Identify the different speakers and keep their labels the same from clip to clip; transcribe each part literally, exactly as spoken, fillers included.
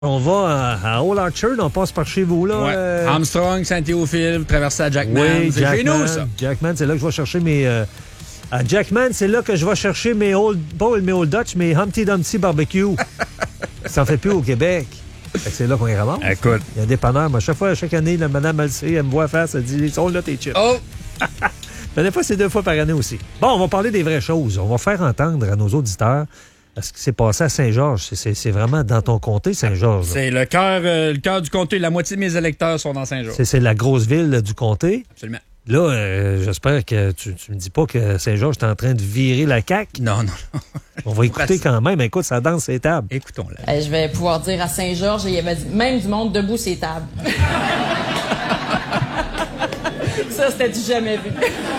Speaker 1: On va à, à Old Orchard, on passe par chez vous, là.
Speaker 2: Ouais.
Speaker 1: Euh...
Speaker 2: Armstrong, Saint-Théophile, vous traversez à Jackman.
Speaker 1: Oui,
Speaker 2: c'est
Speaker 1: Jackman,
Speaker 2: chez nous, ça.
Speaker 1: Jackman, c'est là que je vais chercher mes... Euh... À Jackman, c'est là que je vais chercher mes Old... Pas mes Old Dutch, mes Humpty Dumpty Barbecue. Ça en fait plus au Québec. Fait que c'est là qu'on les ramasse.
Speaker 2: Écoute.
Speaker 1: Il y a un dépanneur. Moi, chaque fois, chaque année, la madame, elle sait, elle me voit faire, elle dit, ils sont là tes chips.
Speaker 2: Oh!
Speaker 1: Mais des fois, c'est deux fois par année aussi. Bon, on va parler des vraies choses. On va faire entendre à nos auditeurs ce qui s'est passé à Saint-Georges. C'est, c'est, c'est vraiment dans ton comté, Saint-Georges. Là.
Speaker 2: C'est le cœur, euh, le cœur du comté. La moitié de mes électeurs sont dans Saint-Georges.
Speaker 1: C'est, c'est la grosse ville du comté.
Speaker 2: Absolument.
Speaker 1: Là, euh, j'espère que tu, tu me dis pas que Saint-Georges est en train de virer la C A Q.
Speaker 2: Non, non, non.
Speaker 1: On va écouter quand même. Écoute, ça danse ses tables.
Speaker 2: Écoutons-la.
Speaker 3: Euh, je vais pouvoir dire à Saint-Georges, il y avait même du monde debout ces tables. Ça, c'était du jamais vu.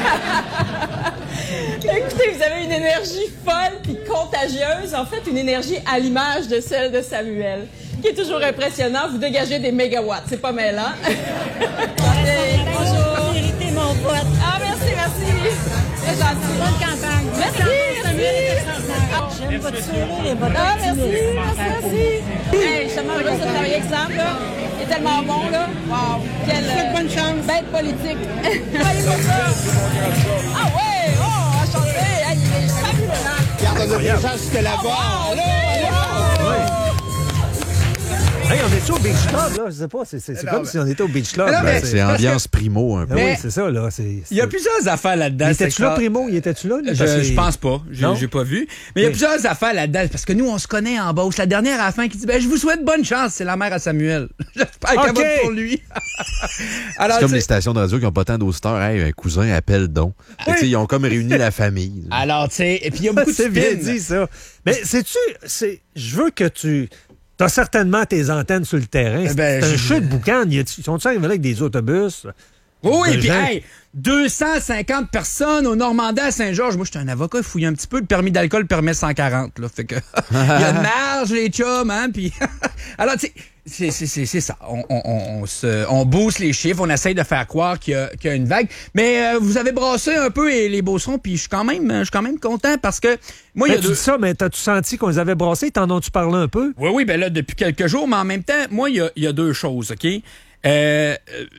Speaker 3: Écoutez, vous avez une énergie folle puis contagieuse. En fait, une énergie à l'image de celle de Samuel, qui est toujours impressionnant. Vous dégagez des mégawatts. C'est pas mêlant. Hey, bonjour.
Speaker 4: Mérité mon vote.
Speaker 3: Ah, merci, merci. Très gentil.
Speaker 4: Bonne campagne.
Speaker 3: Merci, merci.
Speaker 4: J'aime votre sourire et votre
Speaker 3: Ah, merci,
Speaker 4: optimisme.
Speaker 3: merci, merci. Hey, justement, le gars, ça travaille avec Sam, là. Il est tellement bon, là. Wow. Quelle euh, bonne chance. Bête politique. Travaillez pour ça. Ah ouais, oh, enchanté. Hey, il est fabuleux, hein.
Speaker 5: Regarde, on a des gens jusque là-bas. Là,
Speaker 1: Oui. Hey, on est-tu au Beach Club, là? Je sais pas. C'est, c'est, c'est
Speaker 2: Non,
Speaker 1: comme
Speaker 2: mais...
Speaker 1: si on était au Beach Club.
Speaker 2: Non,
Speaker 1: là.
Speaker 2: mais
Speaker 1: C'est...
Speaker 6: C'est ambiance primo un peu.
Speaker 1: Ah oui,
Speaker 2: Mais-
Speaker 1: c'est ça, là. C'est, c'est...
Speaker 2: Il y a plusieurs affaires là-dedans.
Speaker 1: Il était-tu
Speaker 2: c'est
Speaker 1: là,
Speaker 2: que-
Speaker 1: Primo? Il était-tu là? lui?
Speaker 2: Je,
Speaker 1: Parce que-
Speaker 2: je pense pas. J'ai,
Speaker 1: Non?
Speaker 2: j'ai pas vu. Mais il y a
Speaker 1: Oui.
Speaker 2: plusieurs affaires là-dedans. Parce que nous, on se connaît en Beauce. La dernière à la fin qui dit ben, je vous souhaite bonne chance. C'est la mère à Samuel. J'espère qu'elle
Speaker 1: OK.
Speaker 2: vote pour lui. Alors,
Speaker 6: C'est comme
Speaker 2: tu
Speaker 6: les
Speaker 2: sais-
Speaker 6: stations de radio qui n'ont pas tant d'auditeurs. Hey, un cousin appelle donc. Fait que, tu sais, ils ont comme réuni la famille.
Speaker 2: Alors, tu sais, et puis il y a beaucoup de
Speaker 1: C'est bien
Speaker 2: spin.
Speaker 1: dit, ça. Mais sais-tu, c'est... je veux que tu... T'as certainement tes antennes sur le terrain.
Speaker 2: Eh ben,
Speaker 1: c'est un
Speaker 2: je-
Speaker 1: chute boucan. Ils sont-ils arrivés là avec des autobus?
Speaker 2: Oui,
Speaker 1: de
Speaker 2: et puis,
Speaker 1: gens?
Speaker 2: hey, deux cent cinquante personnes au Normandie à Saint-Georges. Moi, j'étais un avocat, fouillé un petit peu. Le permis d'alcool permet cent quarante, là. Fait que, il y a une marge, les chums, hein, puis... Alors, tu sais, c'est, c'est, c'est, c'est ça. On, on, on, on, se, on booste les chiffres, on essaye de faire croire qu'il y a, qu'il y a une vague. Mais euh, vous avez brassé un peu les, les Beaucerons, puis je suis quand même, je suis quand même content parce que moi, il y
Speaker 1: Ben,
Speaker 2: a
Speaker 1: tu
Speaker 2: deux...
Speaker 1: dis ça, mais t'as-tu senti qu'on les avait brassés? T'en as-tu parlé un peu?
Speaker 2: Oui, oui, ben là, depuis quelques jours, mais en même temps, moi, il y a, il y a deux choses, OK? Euh, euh,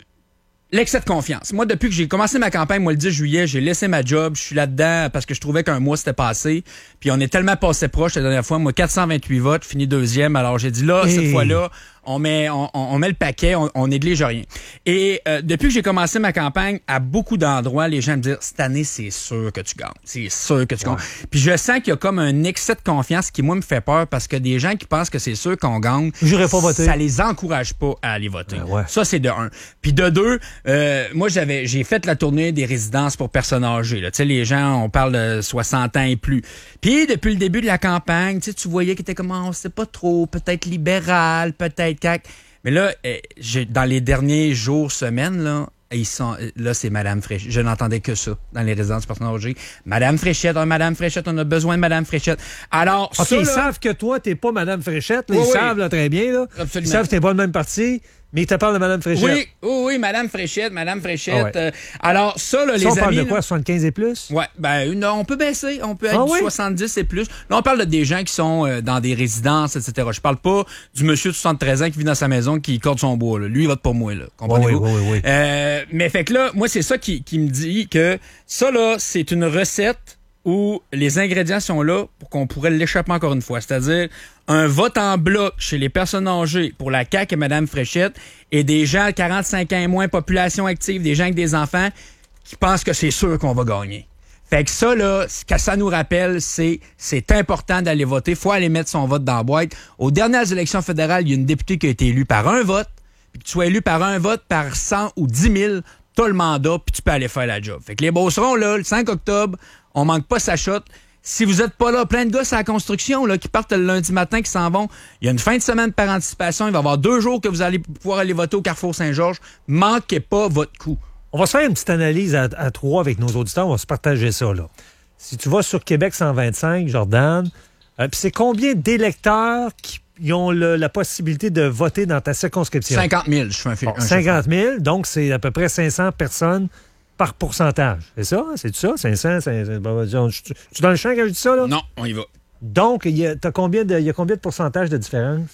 Speaker 2: L'excès de confiance. Moi, depuis que j'ai commencé ma campagne, moi, le dix juillet, j'ai laissé ma job. Je suis là-dedans parce que je trouvais qu'un mois s'était passé. Puis on est tellement passé proche la dernière fois. Moi, quatre cent vingt-huit votes, fini deuxième. Alors, j'ai dit là,
Speaker 1: Hey.
Speaker 2: cette fois-là, on met, on, on met le paquet, on, on néglige rien. Et euh, depuis que j'ai commencé ma campagne, à beaucoup d'endroits, les gens me disent, cette année, c'est sûr que tu gagnes. C'est sûr que tu gagnes. Puis je sens qu'il y a comme un excès de confiance qui, moi, me fait peur parce que des gens qui pensent que c'est sûr qu'on gagne,
Speaker 1: J'irai pas voter.
Speaker 2: ça les encourage pas à aller voter.
Speaker 1: Ben ouais.
Speaker 2: Ça, c'est de un. Puis de deux, euh, moi, j'avais, j'ai fait la tournée des résidences pour personnes âgées. Tu sais, les gens, on parle de soixante ans et plus. Puis depuis le début de la campagne, tu sais, tu voyais qu'ils étaient comme, on sait pas trop, peut-être libéral, peut-être C A Q. Mais là, eh, j'ai, dans les derniers jours, semaines, là, ils sont, là, c'est Madame Fréchette. Je n'entendais que ça dans les résidences personnes âgées. Madame Fréchette, oh, Madame Fréchette, on a besoin de Madame Fréchette. Alors,
Speaker 1: OK,
Speaker 2: ça,
Speaker 1: ils
Speaker 2: là,
Speaker 1: savent que toi, t'es pas Madame Fréchette. Là,
Speaker 2: Oui,
Speaker 1: ils
Speaker 2: oui.
Speaker 1: savent là, très bien. Là.
Speaker 2: Absolument.
Speaker 1: Ils savent que t'es pas le même parti, mais ils te parlent de Madame Fréchette.
Speaker 2: oui, oui, oui, Madame Fréchette, Madame Fréchette.
Speaker 1: Ah ouais.
Speaker 2: euh, alors, ça, là,
Speaker 1: Ça,
Speaker 2: les
Speaker 1: on
Speaker 2: amis...
Speaker 1: parle de
Speaker 2: là-
Speaker 1: quoi, soixante-quinze et plus?
Speaker 2: Ouais, ben non, on peut baisser, on peut être
Speaker 1: Ah
Speaker 2: du
Speaker 1: oui?
Speaker 2: soixante-dix et plus. Là, on parle de des gens qui sont euh, dans des résidences, et cetera. Je parle pas du monsieur de soixante-treize ans qui vit dans sa maison qui corde son bois. Là. Lui, il vote pour moi, là. Comprenez-vous?
Speaker 1: Oui, oui, oui, oui.
Speaker 2: Euh, mais fait que là, moi, c'est ça qui, qui me dit que ça, là, c'est une recette où les ingrédients sont là pour qu'on pourrait l'échapper encore une fois. C'est-à-dire un vote en bloc chez les personnes âgées pour la C A Q et Mme Fréchette et des gens à quarante-cinq ans et moins, population active, des gens avec des enfants qui pensent que c'est sûr qu'on va gagner. Fait que ça, là, ce que ça nous rappelle, c'est c'est important d'aller voter. Faut aller mettre son vote dans la boîte. Aux dernières élections fédérales, il y a une députée qui a été élue par un vote. Puis que tu sois élu par un vote, par cent ou dix mille, t'as le mandat, puis tu peux aller faire la job. Fait que les Beaucerons, là, le cinq octobre, on manque pas sa shot. Si vous êtes pas là, plein de gars à la construction là, qui partent le lundi matin, qui s'en vont, il y a une fin de semaine par anticipation. Il va y avoir deux jours que vous allez pouvoir aller voter au Carrefour Saint-Georges. Manquez pas votre coup.
Speaker 1: On va se faire une petite analyse à, à trois avec nos auditeurs. On va se partager ça. Là. Si tu vas sur Québec cent vingt-cinq, Jordan, euh, puis c'est combien d'électeurs qui ils ont le- la possibilité de voter dans ta circonscription?
Speaker 2: cinquante mille, je fais un, fil-
Speaker 1: Bon,
Speaker 2: un
Speaker 1: cinquante mille, donc c'est à peu près cinq cents personnes par pourcentage. C'est ça? C'est ça? cinq cents? cinq cents bon, je- je- tu es dans le champ quand je dis ça? Là?
Speaker 2: chiffre. Non, on y va.
Speaker 1: Donc, il y a, t'as combien de, il y a combien de pourcentage de différence?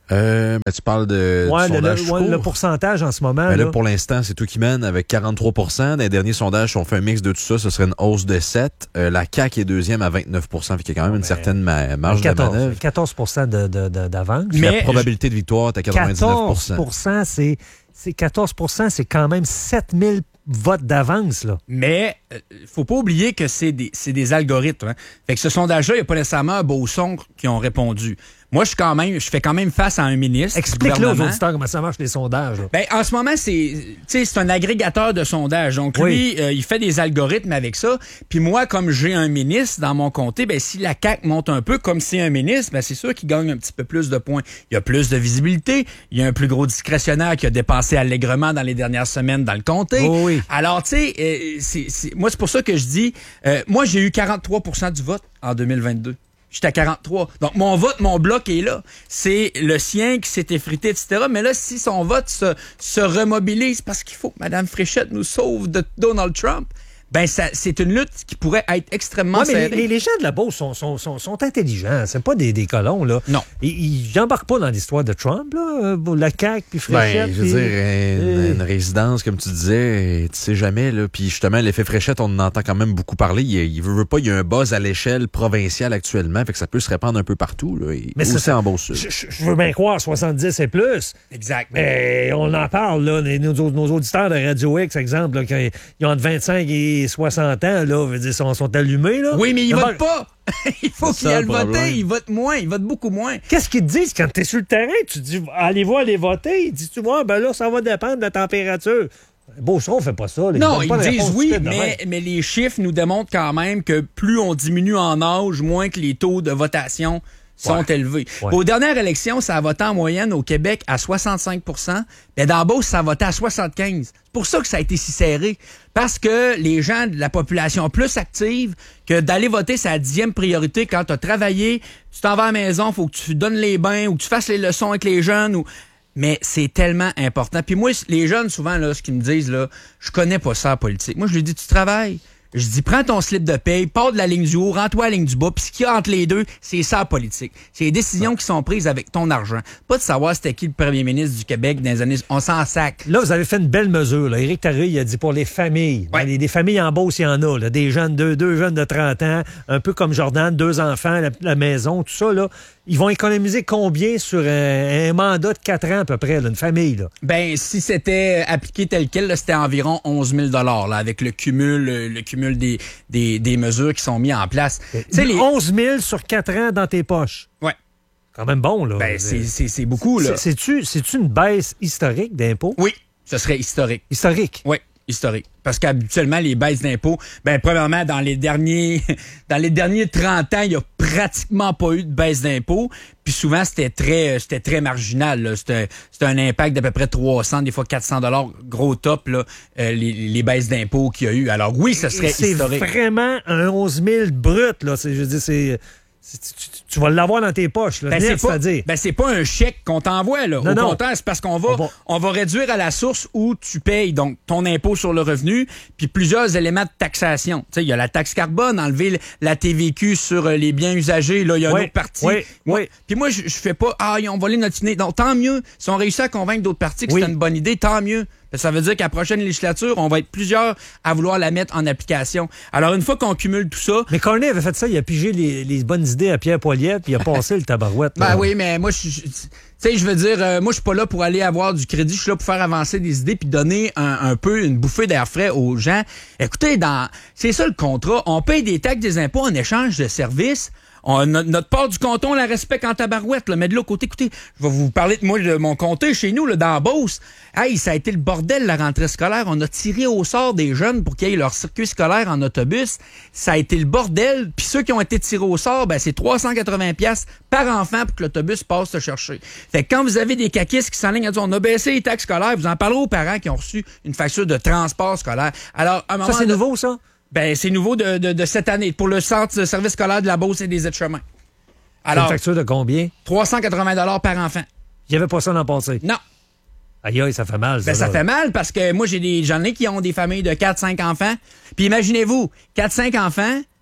Speaker 6: Euh, ben, tu parles de
Speaker 1: Ouais,
Speaker 6: du
Speaker 1: le,
Speaker 6: sondage
Speaker 1: le, ouais,
Speaker 6: court.
Speaker 1: le pourcentage en ce moment.
Speaker 6: Ben là,
Speaker 1: là.
Speaker 6: pour l'instant, c'est toi qui mène avec quarante-trois pour cent. Dans les derniers sondages, si on fait un mix de tout ça, ce serait une hausse de sept. Euh, la C A Q est deuxième à vingt-neuf pour cent. Fait qu'il y a quand même une
Speaker 1: Ben,
Speaker 6: certaine ma- marge
Speaker 1: quatorze,
Speaker 6: de manœuvre.
Speaker 1: quatorze pour cent de, de, de, d'avance.
Speaker 6: Puis
Speaker 2: Mais
Speaker 6: la probabilité de victoire est à quatre-vingt-dix-neuf pour cent.
Speaker 1: quatorze pour cent, c'est, c'est quatorze pour cent, c'est quand même sept mille votes d'avance. Là.
Speaker 2: Mais euh, faut pas oublier que c'est des, c'est des algorithmes. Hein. Fait que ce sondage-là, il n'y a pas nécessairement un beau son qui ont répondu. Moi, je suis quand même, je fais quand même face à un ministre.
Speaker 1: Explique-le aux auditeurs comment ça marche les sondages. Là.
Speaker 2: Ben, en ce moment, c'est, tu sais, c'est un agrégateur de sondages. Donc,
Speaker 1: Oui.
Speaker 2: lui, euh, il fait des algorithmes avec ça. Puis moi, comme j'ai un ministre dans mon comté, ben, si la C A Q monte un peu comme c'est un ministre, ben, c'est sûr qu'il gagne un petit peu plus de points. Il y a plus de visibilité. Il y a un plus gros discrétionnaire qui a dépensé allègrement dans les dernières semaines dans le comté.
Speaker 1: Oh oui.
Speaker 2: Alors, tu sais, euh, c'est, c'est, moi, c'est pour ça que je dis, euh, moi, j'ai eu quarante-trois pour cent du vote en deux mille vingt-deux. J'étais à quarante-trois. Donc, mon vote, mon bloc est là. C'est le sien qui s'est effrité, et cetera. Mais là, si son vote se, se remobilise parce qu'il faut que Mme Fréchette nous sauve de Donald Trump, ben ça, c'est une lutte qui pourrait être extrêmement
Speaker 1: Ouais, mais
Speaker 2: serrée.
Speaker 1: les, les- les gens de la Beauce sont, sont, sont, sont intelligents. C'est pas des, des colons. Là.
Speaker 2: Non.
Speaker 1: Ils n'embarquent pas dans l'histoire de Trump. Là. Euh, La C A Q, puis Fréchette.
Speaker 6: Ben, je veux
Speaker 1: puis-
Speaker 6: dire, une,
Speaker 1: euh,
Speaker 6: une résidence, comme tu disais, tu sais jamais, là. Puis justement, l'effet Fréchette, on en entend quand même beaucoup parler. Il, il veut, veut pas, il y a un buzz à l'échelle provinciale actuellement, fait que ça peut se répandre un peu partout, là. Et
Speaker 1: Mais
Speaker 6: aussi
Speaker 1: c'est ça.
Speaker 6: en Beauce-Sud.
Speaker 1: Je, je- je veux bien croire soixante-dix et plus.
Speaker 2: Exact.
Speaker 1: Mais on en parle, là. Les- nos, nos auditeurs de Radio X, exemple, là, quand ils ont entre vingt-cinq et soixante ans, là, veut dire, sont, sont allumés. Là.
Speaker 2: Oui, mais ils
Speaker 1: D'abord,
Speaker 2: votent pas. Il faut
Speaker 6: C'est
Speaker 2: qu'ils
Speaker 6: ça,
Speaker 2: aillent
Speaker 6: le
Speaker 2: voter.
Speaker 6: problème.
Speaker 2: Ils votent moins. Ils votent beaucoup moins.
Speaker 1: Qu'est-ce qu'ils te disent quand tu es sur le terrain? Tu dis, allez-vous aller voter? Ils disent, tu vois, ben là, ça va dépendre de la température. Beauceron fait pas ça. Là.
Speaker 2: Non,
Speaker 1: donnent
Speaker 2: ils
Speaker 1: pas de
Speaker 2: disent
Speaker 1: réponse
Speaker 2: oui,
Speaker 1: stupide de
Speaker 2: mais,
Speaker 1: même.
Speaker 2: mais les chiffres nous démontrent quand même que plus on diminue en âge, moins que les taux de votation sont
Speaker 1: Ouais.
Speaker 2: élevés.
Speaker 1: Ouais.
Speaker 2: Aux dernières élections, ça a voté en moyenne au Québec à soixante-cinq pour cent, mais dans la Beauce, ça a voté à soixante-quinze. C'est pour ça que ça a été si serré. Parce que les gens de la population plus active, que d'aller voter, c'est la dixième priorité. Quand tu as travaillé, tu t'en vas à la maison, faut que tu donnes les bains ou que tu fasses les leçons avec les jeunes ou... Mais c'est tellement important. Puis moi, les jeunes, souvent, là, ce qu'ils me disent, là, je connais pas ça en politique. Moi, je lui dis, tu travailles. Je dis, prends ton slip de paye, pars de la ligne du haut, rends-toi à la ligne du bas, puis ce qu'il y a entre les deux, c'est ça la politique. C'est les décisions qui sont prises avec ton argent. Pas de savoir c'était qui le premier ministre du Québec dans les années... On s'en sac.
Speaker 1: Là, vous avez fait une belle mesure. Là. Éric Tarry, il a dit pour les familles.
Speaker 2: Ouais.
Speaker 1: Les, des familles en Beauce, il y en a. Là. Des jeunes, deux, deux jeunes de trente ans, un peu comme Jordan, deux enfants, la, la maison, tout ça. Là. Ils vont économiser combien sur un, un mandat de quatre ans à peu près, là, une famille? Là?
Speaker 2: Ben, si c'était appliqué tel quel, là, c'était environ onze mille dollars là, avec le cumul, le, le cumul des, des, des mesures qui sont mises en place. Tu sais, les...
Speaker 1: onze mille sur quatre ans dans tes poches.
Speaker 2: Ouais.
Speaker 1: Quand même bon, là.
Speaker 2: Ben, c'est, c'est, c'est beaucoup, là.
Speaker 1: C'est- C'est-tu, c'est-tu une baisse historique d'impôts?
Speaker 2: Oui, ce serait historique.
Speaker 1: Historique.
Speaker 2: Oui, historique. Parce qu'habituellement, les baisses d'impôts, ben, premièrement, dans les derniers, dans les derniers trente ans, il n'y a pratiquement pas eu de baisse d'impôts. Puis souvent, c'était très, c'était très marginal, là. C'était, c'était un impact d'à peu près trois cents, des fois quatre cents dollars, gros top, là, euh, les, les baisses d'impôts qu'il y a eu. Alors oui, ce serait
Speaker 1: C'est
Speaker 2: historique.
Speaker 1: vraiment un onze mille brut, là. C'est, je veux dire, c'est... c'est- Tu, tu- tu vas l'avoir dans tes poches, là.
Speaker 2: Ben,
Speaker 1: net,
Speaker 2: c'est pas,
Speaker 1: c'est-à-dire.
Speaker 2: ben, c'est pas un chèque qu'on t'envoie, là.
Speaker 1: Non,
Speaker 2: Au
Speaker 1: non.
Speaker 2: contraire, c'est parce qu'on va,
Speaker 1: On va-
Speaker 2: on va réduire à la source où tu payes, donc, ton impôt sur le revenu, puis plusieurs éléments de taxation. Tu sais, il y a la taxe carbone, enlever la T V Q sur euh, les biens usagés, là, il y a une
Speaker 1: Oui,
Speaker 2: autre partie.
Speaker 1: oui,
Speaker 2: Moi-
Speaker 1: oui.
Speaker 2: Puis moi, je, je fais pas, ah, ils ont volé notre idée. Donc, tant mieux. Si on réussit à convaincre d'autres partis que
Speaker 1: Oui.
Speaker 2: c'est une bonne idée, tant mieux. Parce que ça veut dire qu'à la prochaine législature, on va être plusieurs à vouloir la mettre en application. Alors, une fois qu'on cumule tout ça,
Speaker 1: Mais Cornet avait fait ça, il a pigé les, les bonnes idées à Pierre Poilievre, puis il a passé le tabarouette.
Speaker 2: ben
Speaker 1: là.
Speaker 2: oui, mais moi, je, je- tu sais, je veux dire, euh, moi, je suis pas là pour aller avoir du crédit. Je suis là pour faire avancer des idées puis donner un, un peu une bouffée d'air frais aux gens. Écoutez, dans, c'est ça le contrat. On paye des taxes, des impôts en échange de services. On, notre, notre part du canton, on la respecte en tabarouette. Là. Mais de l'autre côté, écoutez, je vais vous parler de moi, de mon comté chez nous, là, dans la Beauce. Hey, ça a été le bordel, la rentrée scolaire. On a tiré au sort des jeunes pour qu'ils aient leur circuit scolaire en autobus. Ça a été le bordel. Puis ceux qui ont été tirés au sort, ben, c'est trois cent quatre-vingts piastres par enfant pour que l'autobus passe te chercher. Fait que quand vous avez des caquistes qui s'enlignent à dire on a baissé les taxes scolaires, vous en parlerez aux parents qui ont reçu une facture de transport scolaire. Alors, à un moment
Speaker 1: Ça, c'est
Speaker 2: de-
Speaker 1: nouveau, ça?
Speaker 2: Ben, c'est nouveau de, de, de cette année pour le centre de service scolaire de la Beauce et des aides-chemins.
Speaker 1: C'est une
Speaker 2: Alors,
Speaker 1: facture de combien?
Speaker 2: trois cent quatre-vingts dollars par enfant.
Speaker 1: Il n'y avait pas ça l'an passé.
Speaker 2: Non.
Speaker 1: Aïe, aïe, ça fait mal.
Speaker 2: Ben, ça
Speaker 1: là.
Speaker 2: fait mal parce que moi, j'ai des, j'en ai qui ont des familles de quatre cinq enfants. Puis imaginez-vous, quatre cinq enfants,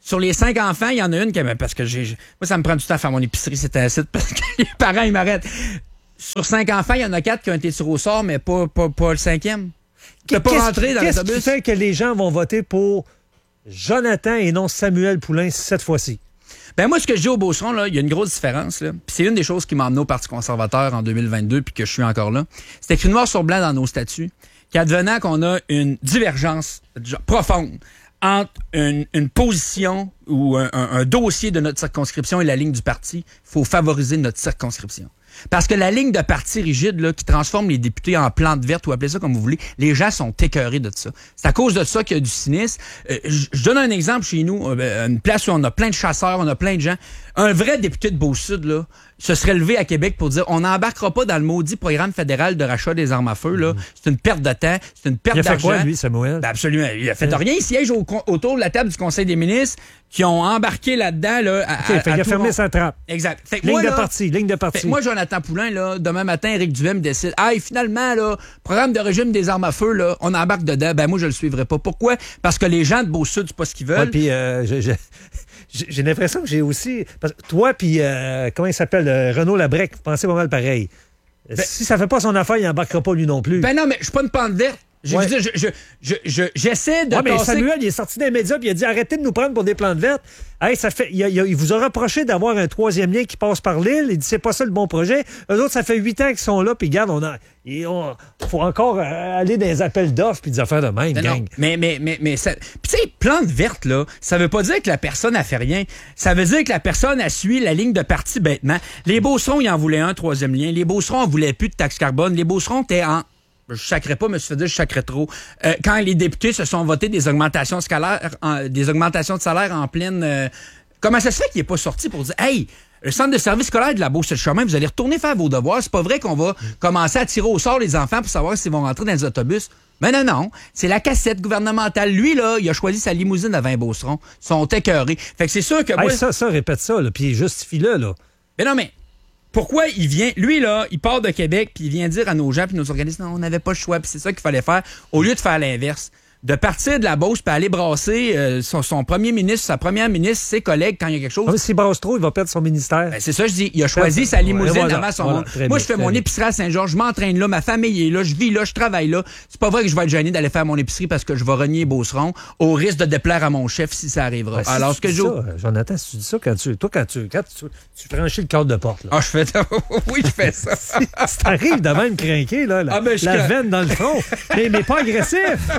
Speaker 2: Sur les cinq enfants, il y en a une qui... Parce que j'ai... Moi, ça me prend du temps à faire mon épicerie, c'est un site, parce que les parents, ils m'arrêtent. Sur cinq enfants, il y en a quatre qui ont été tirés au sort, mais pas, pas, pas le cinquième. Tu peux pas rentrer dans
Speaker 1: l'autobus.
Speaker 2: l'autobus.
Speaker 1: Qu'est-ce qui fait que les gens vont voter pour Jonathan et non Samuel Poulin cette fois-ci?
Speaker 2: Ben moi, ce que je dis au Beauceron, là, il y a une grosse différence. Là. Puis c'est une des choses qui m'a emmené au Parti conservateur en deux mille vingt-deux, puis que je suis encore là. C'est écrit noir sur blanc dans nos statuts qu'advenant qu'on a une divergence profonde entre une, une position ou un, un, un dossier de notre circonscription et la ligne du parti, il faut favoriser notre circonscription. Parce que la ligne de parti rigide là, qui transforme les députés en plantes vertes ou appelez ça comme vous voulez, les gens sont écœurés de ça. C'est à cause de ça qu'il y a du cynisme. Euh, je, je donne un exemple chez nous, euh, une place où on a plein de chasseurs, on a plein de gens. Un vrai député de Beau-Sud là, se serait levé à Québec pour dire on n'embarquera pas dans le maudit programme fédéral de rachat des armes à feu. Là. Mmh. C'est une perte de temps, c'est une perte d'argent.
Speaker 1: Il a fait quoi, lui, Samuel?
Speaker 2: Ben absolument. Il a fait mmh. rien. Il siège au, autour de la table du Conseil des ministres qui ont embarqué là-dedans. Là, à,
Speaker 1: okay, à, fait à il a fermé sa trappe.
Speaker 2: Exact. Fait que
Speaker 1: ligne
Speaker 2: moi,
Speaker 1: de
Speaker 2: là,
Speaker 1: parti, ligne de parti.
Speaker 2: Fait que moi, Jonathan Poulin, là, demain matin, Éric Duhem décide, ah, finalement, là, programme de régime des armes à feu, là, on embarque dedans. Ben moi, je le suivrai pas. Pourquoi? Parce que les gens de Beau-Sud, c'est pas ce qu'ils veulent.
Speaker 1: Ouais, puis euh, j'ai, j'ai, j'ai l'impression que j'ai aussi... Parce que toi, puis euh, comment il s'appelle? Euh, Renaud Labrec, vous pensez pas mal pareil. Ben, si ça fait pas son affaire, il embarquera pas lui non plus.
Speaker 2: Ben non, mais je suis pas une pente verte. Je,
Speaker 1: ouais.
Speaker 2: je, je, je, je, je, j'essaie de
Speaker 1: ouais, mais
Speaker 2: tasser...
Speaker 1: Samuel, il est sorti des médias puis il a dit arrêtez de nous prendre pour des plantes vertes. Hey, ça fait, il, a, il vous a reproché d'avoir un troisième lien qui passe par l'île. Il dit c'est pas ça le bon projet. Eux autres, ça fait huit ans qu'ils sont là puis regarde, on a, il faut encore aller dans les appels d'offres puis des affaires de même,
Speaker 2: non,
Speaker 1: gang.
Speaker 2: Non, mais mais mais mais ça, puis tu sais, plantes vertes là, ça veut pas dire que la personne a fait rien. Ça veut dire que la personne a suivi la ligne de parti bêtement. Les Beaucerons, ils en voulaient un troisième lien. Les Beaucerons en voulaient plus de taxe carbone. Les Beaucerons étaient en je sacrais pas, mais je fais dire je sacrais trop. Euh, quand les députés se sont votés des augmentations scalaires, en, des augmentations de salaire en pleine... Euh, comment ça se fait qu'il n'est pas sorti pour dire « Hey, le centre de service scolaire de la Beauce-le-Chemin, vous allez retourner faire vos devoirs. C'est pas vrai qu'on va commencer à tirer au sort les enfants pour savoir s'ils vont rentrer dans les autobus. » Mais non, non, c'est la cassette gouvernementale. Lui, là, il a choisi sa limousine à vingt Beaucerons. Ils sont écœurés. Fait que c'est sûr que moi...
Speaker 1: Hey, ça, ça, répète ça, là, puis justifie-le, là.
Speaker 2: Mais non, mais... Pourquoi il vient, lui là, il part de Québec puis il vient dire à nos gens puis nos organismes non, on n'avait pas le choix puis c'est ça qu'il fallait faire au lieu de faire l'inverse. De partir de la Beauce puis aller brasser euh, son, son premier ministre, sa première ministre, ses collègues quand il y a quelque chose.
Speaker 1: Ah, s'il brasse trop, il va perdre son ministère.
Speaker 2: Ben, c'est ça, je dis. Il a choisi Perdre. sa limousine voilà, avant son voilà, monde. Moi, bien, je fais mon bien. épicerie à Saint-Georges, je m'entraîne là, ma famille est là, je vis là, je travaille là. C'est pas vrai que je vais être gêné d'aller faire mon épicerie parce que je vais renier Beauceron au risque de déplaire à mon chef si ça arrivera.
Speaker 1: Ben, si
Speaker 2: Alors, ce que je.
Speaker 1: Jonathan, si tu dis ça quand tu. Toi, quand tu. Quand tu, tu franchis le cadre de porte, là.
Speaker 2: Ah, je fais ça. Oui, je fais ça.
Speaker 1: si si t'arrives devant me craquer, là, la, ah, ben, la veine dans le front. mais, mais pas agressif.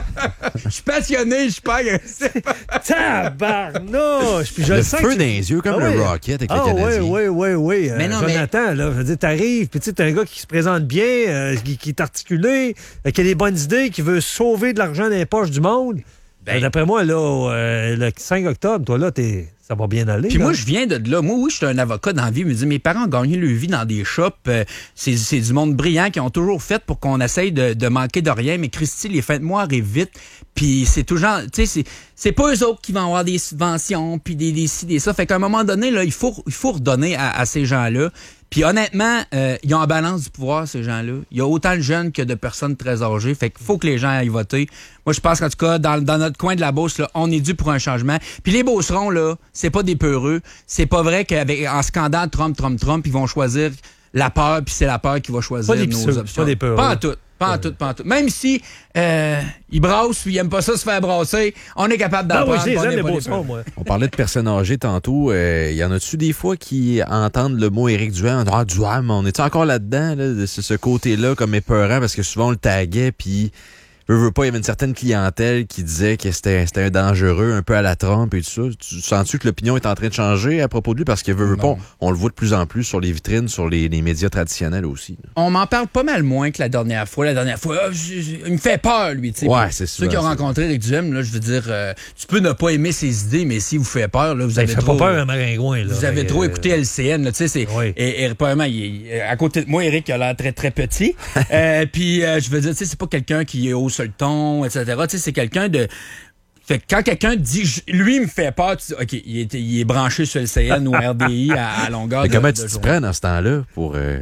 Speaker 2: Je suis passionné. Je suis pas agressif.
Speaker 1: Tabarnouche! Puis je
Speaker 6: le
Speaker 1: le
Speaker 6: feu
Speaker 1: sens
Speaker 6: dans les yeux, comme
Speaker 1: ah,
Speaker 6: le
Speaker 1: oui.
Speaker 6: Rocket avec
Speaker 1: ah,
Speaker 6: les Canadiens.
Speaker 1: Oui, oui, oui, oui.
Speaker 2: Mais non,
Speaker 1: Jonathan,
Speaker 2: mais...
Speaker 1: là, je veux dire, t'arrives, puis tu sais, t'es un gars qui se présente bien, euh, qui, qui est articulé, euh, qui a des bonnes idées, qui veut sauver de l'argent dans les poches du monde. Ben... D'après moi, là, euh, le cinq octobre, toi, là, t'es... ça va bien aller.
Speaker 2: Puis
Speaker 1: là.
Speaker 2: moi, je viens de là. Moi, oui, je suis un avocat dans la vie. Je me dis, mes parents ont gagné leur vie dans des shops. Euh, c'est, c'est du monde brillant qui ont toujours fait pour qu'on essaye de, de manquer de rien. Mais Christy, les fins de mois arrivent vite. Puis c'est toujours, tu sais, c'est, c'est pas eux autres qui vont avoir des subventions, puis des, des ci, des ça. Fait qu'à un moment donné, là, il faut, il faut redonner à, à ces gens-là. Puis honnêtement, euh, ils ont en balance du pouvoir, ces gens-là. Il y a autant de jeunes que de personnes très âgées. Fait qu'il faut que les gens aillent voter. Moi, je pense qu'en tout cas, dans, dans notre coin de la Beauce, là, on est dû pour un changement. Puis les Beaucerons, là, c'est pas des peureux. C'est pas vrai qu'en scandant Trump, Trump, Trump, ils vont choisir la peur, puis c'est la peur qui va choisir
Speaker 1: pas
Speaker 2: nos options.
Speaker 1: Pas des peureux.
Speaker 2: Pas en tout. Pas en tout, pas en tout. Même si euh, ils brassent ou ils aiment pas ça se faire brasser, on est capable d'en
Speaker 1: non,
Speaker 2: prendre.
Speaker 1: Oui, je les aime, les
Speaker 2: pas
Speaker 1: Beaucerons, moi.
Speaker 6: On parlait de personnes âgées tantôt. Il euh, y en a-tu des fois qui entendent le mot Éric Duhem? Ah, Duhem, on est encore là-dedans, là, de ce, ce côté-là, comme épeurant, parce que souvent on le taguait, puis... Veux, veux pas, il y avait une certaine clientèle qui disait que c'était, c'était un dangereux, un peu à la Trump et tout ça. Tu sens-tu que l'opinion est en train de changer à propos de lui? Parce que veux, veux pas, on, on le voit de plus en plus sur les vitrines, sur les, les médias traditionnels aussi.
Speaker 2: On m'en parle pas mal moins que la dernière fois. La dernière fois, oh, je, je, il me fait peur, lui. T'sais.
Speaker 6: Ouais, c'est
Speaker 2: Ceux qui ont rencontré Éric Duhem, là, je veux dire, euh, tu peux ne pas aimer ses idées, mais s'il vous fait peur, là, vous avez
Speaker 1: ben,
Speaker 2: trop...
Speaker 1: pas peur un maringouin, là.
Speaker 2: Vous avez
Speaker 1: mais,
Speaker 2: trop
Speaker 1: euh...
Speaker 2: écouté L C N, là, tu sais, c'est... Oui. Et, et probablement, il, il, à côté de moi, Éric a l'air très, très petit. euh, puis, euh, je veux dire, tu sais, c'est pas quelqu'un qui hausse le ton, et cetera. Tu sais, c'est quelqu'un de... Fait que quand quelqu'un dit, lui, il me fait peur, tu dis, OK, il est, il est branché sur le C N ou R D I à, à longueur
Speaker 6: mais
Speaker 2: de
Speaker 6: comment
Speaker 2: de
Speaker 6: tu te
Speaker 2: journée.
Speaker 6: prends dans ce temps-là pour... Euh...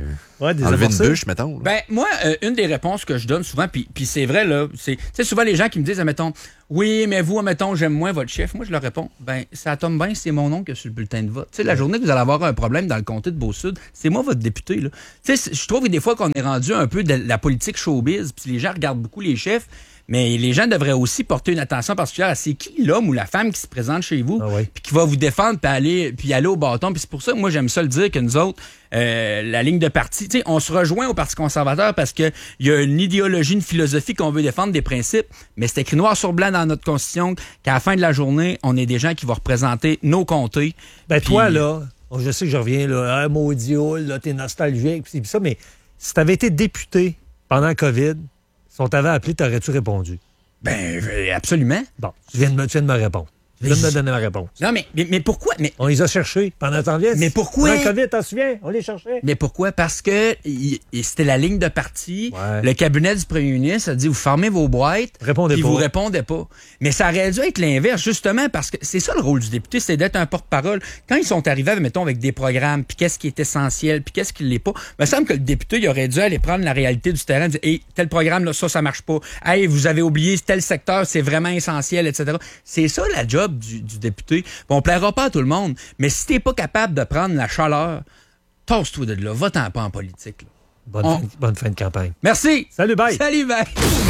Speaker 1: Ouais, des
Speaker 6: enlever une
Speaker 1: amorcés.
Speaker 6: bûche, mettons. là.
Speaker 2: Ben, moi, euh, une des réponses que je donne souvent, puis puis c'est vrai, là, c'est, tu sais, souvent les gens qui me disent, admettons, oui, mais vous, admettons, j'aime moins votre chef. Moi, je leur réponds, ben, ça tombe bien, c'est mon nom qui est sur le bulletin de vote. Tu sais, la journée que vous allez avoir un problème dans le comté de Beau-Sud, c'est moi votre député, là. Tu sais, je trouve que des fois qu'on est rendu un peu de la politique showbiz, puis les gens regardent beaucoup les chefs. Mais les gens devraient aussi porter une attention particulière à c'est qui l'homme ou la femme qui se présente chez vous,
Speaker 1: Ah oui.
Speaker 2: puis qui va vous défendre, puis aller, puis aller au bâton. Puis c'est pour ça que moi, j'aime ça le dire que nous autres, euh, la ligne de parti, tu sais, on se rejoint au Parti conservateur parce qu'il y a une idéologie, une philosophie qu'on veut défendre, des principes, mais c'est écrit noir sur blanc dans notre Constitution qu'à la fin de la journée, on est des gens qui vont représenter nos comtés.
Speaker 1: Ben
Speaker 2: Puis-
Speaker 1: toi, là, je sais que je reviens, là, ah, maudit Hull, là, t'es nostalgique, pis ça, mais si t'avais été député pendant la COVID, si on t'avait appelé, t'aurais-tu répondu?
Speaker 2: Ben, euh, absolument.
Speaker 1: Bon, tu viens de me, tu viens de me répondre. Tu viens de me donner ma réponse.
Speaker 2: Non, mais, mais, mais pourquoi? Mais,
Speaker 1: On les a cherchés pendant le temps de
Speaker 2: Mais pourquoi?
Speaker 1: Pendant le COVID, t'en souviens? On les cherchait.
Speaker 2: Mais pourquoi? Parce que il- il- c'était la ligne de parti.
Speaker 1: Ouais.
Speaker 2: Le cabinet du premier ministre a dit, vous fermez vos boîtes.
Speaker 1: Répondez
Speaker 2: puis
Speaker 1: pas.
Speaker 2: vous répondez pas. Mais ça aurait dû être l'inverse, justement, parce que c'est ça le rôle du député, c'est d'être un porte-parole. Quand ils sont arrivés, mettons, avec des programmes, puis qu'est-ce qui est essentiel, puis qu'est-ce qui l'est pas, il me semble que le député, il aurait dû aller prendre la réalité du terrain, dire, hey, tel programme, là, ça, ça marche pas. Hey, vous avez oublié tel secteur, c'est vraiment essentiel, et cetera. C'est ça la job du, du député. Puis on plaira pas à tout le monde, mais si t'es pas capable de prendre la chaleur, tasse-toi de là, va-t'en pas en politique. là.
Speaker 1: Bonne,
Speaker 2: On-
Speaker 1: fin, bonne fin de campagne.
Speaker 2: Merci.
Speaker 1: Salut, bye.
Speaker 2: Salut, bye.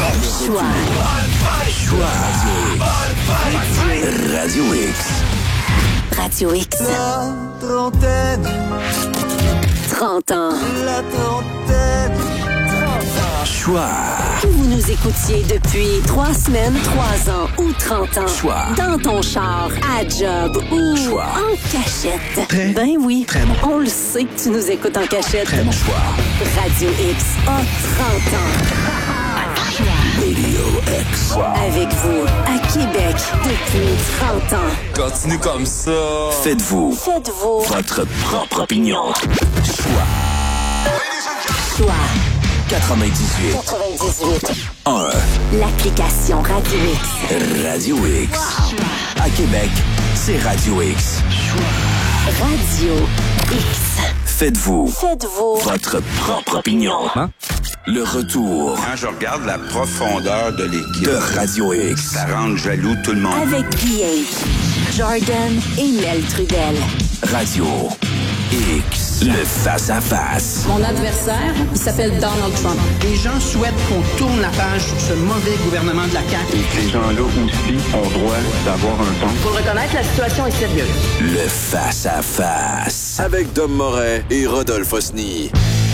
Speaker 5: Radio X.
Speaker 7: Radio X.
Speaker 5: La trentaine,
Speaker 7: trente ans.
Speaker 5: la trentaine. Choix.
Speaker 7: Que vous nous écoutiez depuis trois semaines, trois ans ou trente ans.
Speaker 5: Choix.
Speaker 7: Dans ton char, à job ou
Speaker 5: Choix.
Speaker 7: en cachette.
Speaker 5: Très,
Speaker 7: ben oui.
Speaker 5: très bon.
Speaker 7: On le sait que tu nous écoutes en cachette.
Speaker 5: Très bon choix.
Speaker 7: Radio X a trente ans.
Speaker 5: Radio X.
Speaker 7: Avec vous, à Québec, depuis trente ans.
Speaker 5: Continue comme ça. Faites-vous
Speaker 7: Faites-vous
Speaker 5: votre propre opinion. Choix.
Speaker 7: choix.
Speaker 5: quatre-vingt-dix-huit
Speaker 7: quatre-vingt-dix-huit.
Speaker 5: un.
Speaker 7: L'application Radio X.
Speaker 5: Radio X. À Québec, c'est Radio X.
Speaker 7: Radio X.
Speaker 5: Faites-vous
Speaker 7: Faites-vous
Speaker 5: votre propre opinion. Le retour
Speaker 8: Quand je regarde la profondeur de l'équipe,
Speaker 5: de Radio X.
Speaker 8: ça rend jaloux tout le monde.
Speaker 7: avec P H, Jordan et Mel Trudel.
Speaker 5: Radio X. Le face-à-face.
Speaker 3: Mon adversaire, il s'appelle Donald Trump.
Speaker 9: Les gens souhaitent qu'on tourne la page sur ce mauvais gouvernement de la C A Q.
Speaker 10: Ces gens-là aussi ont droit d'avoir un ton.
Speaker 3: Faut le reconnaître, la situation est sérieuse.
Speaker 5: Le face-à-face. Avec Dom Moret et Rodolphe Osny.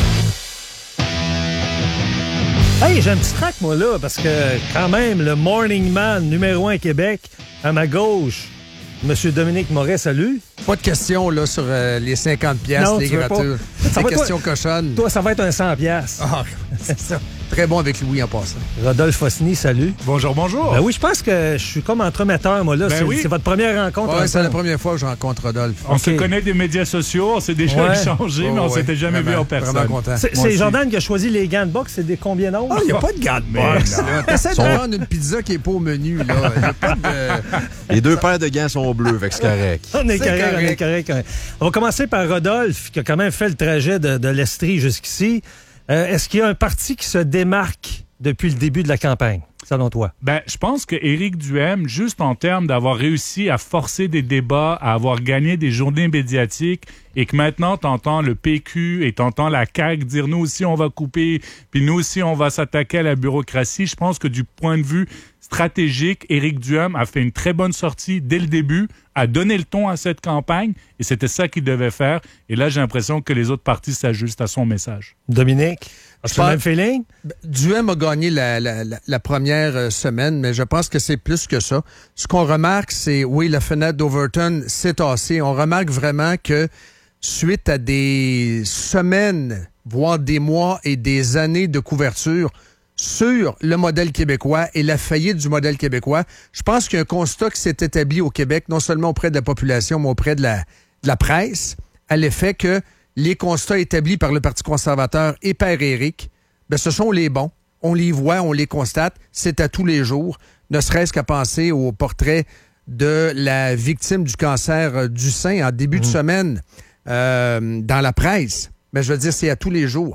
Speaker 1: Hey, j'ai un petit track, moi, là, parce que, quand même, le Morning Man numéro un Québec, à ma gauche, M. Dominique Moret, salut.
Speaker 11: Pas de question là, sur euh, les cinquante piastres,
Speaker 1: Non,
Speaker 11: les
Speaker 1: tu veux pas.
Speaker 11: gratuits.
Speaker 1: Ça
Speaker 11: C'est
Speaker 1: va,
Speaker 11: question
Speaker 1: toi-
Speaker 11: cochonne.
Speaker 1: Toi, ça va être un cent piastres.
Speaker 11: Ah,
Speaker 1: C'est ça.
Speaker 11: très bon avec Louis en passant.
Speaker 1: Rodolphe Osny, salut.
Speaker 12: Bonjour, bonjour.
Speaker 1: Ben oui, je pense que je suis comme entremetteur, moi, là.
Speaker 12: Ben
Speaker 1: c'est,
Speaker 12: oui.
Speaker 1: c'est votre première rencontre.
Speaker 11: Ouais, c'est la
Speaker 1: ensemble.
Speaker 11: première fois que je rencontre Rodolphe.
Speaker 12: On
Speaker 1: OK.
Speaker 12: se connaît des médias sociaux, on s'est déjà
Speaker 1: Ouais.
Speaker 12: échangé,
Speaker 11: Oh,
Speaker 12: mais on
Speaker 11: ouais.
Speaker 12: s'était jamais
Speaker 11: Vraiment,
Speaker 12: vu en personne.
Speaker 11: Vraiment content.
Speaker 1: C'est,
Speaker 12: Moi
Speaker 1: c'est
Speaker 12: aussi.
Speaker 1: Jordan qui a choisi les gants de boxe. C'est des combien d'ondes?
Speaker 11: Ah, il n'y a pas de gants de
Speaker 12: Mais
Speaker 11: boxe.
Speaker 12: non.
Speaker 11: là. T'essaies de prendre une pizza qui n'est pas au menu. Là. Il y a pas de...
Speaker 6: Les deux paires de gants sont bleus, fait que c'est correct.
Speaker 1: On est
Speaker 11: C'est
Speaker 1: correct, on est
Speaker 11: correct.
Speaker 1: correct, correct. On va commencer par Rodolphe, qui a quand même fait le trajet de, de l'Estrie jusqu'ici. Euh, est-ce qu'il y a un parti qui se démarque depuis le début de la campagne, selon toi?
Speaker 12: Ben, je pense que Éric Duhaime, juste en termes d'avoir réussi à forcer des débats, à avoir gagné des journées médiatiques, et que maintenant, t'entends le P Q et t'entends la C A Q dire « nous aussi, on va couper, puis nous aussi, on va s'attaquer à la bureaucratie », je pense que du point de vue stratégique, Éric Duhaime a fait une très bonne sortie dès le début, a donné le ton à cette campagne, et c'était ça qu'il devait faire. Et là, j'ai l'impression que les autres partis s'ajustent à son message.
Speaker 1: Dominique,
Speaker 11: Je
Speaker 1: as-tu le
Speaker 11: pense-
Speaker 1: même feeling?
Speaker 11: Duhaime a gagné la, la, la, la première euh, semaine, mais je pense que c'est plus que ça. Ce qu'on remarque, c'est, oui, la fenêtre d'Overton s'est tassée. On remarque vraiment que suite à des semaines, voire des mois et des années de couverture sur le modèle québécois et la faillite du modèle québécois, je pense qu'il y a un constat qui s'est établi au Québec, non seulement auprès de la population, mais auprès de la, de la presse, à l'effet que les constats établis par le Parti conservateur et par Éric, ben, ce sont les bons. On les voit, on les constate. C'est à tous les jours. Ne serait-ce qu'à penser au portrait de la victime du cancer euh, du sein en début de semaine euh, dans la presse. Mais je veux dire, c'est à tous les jours.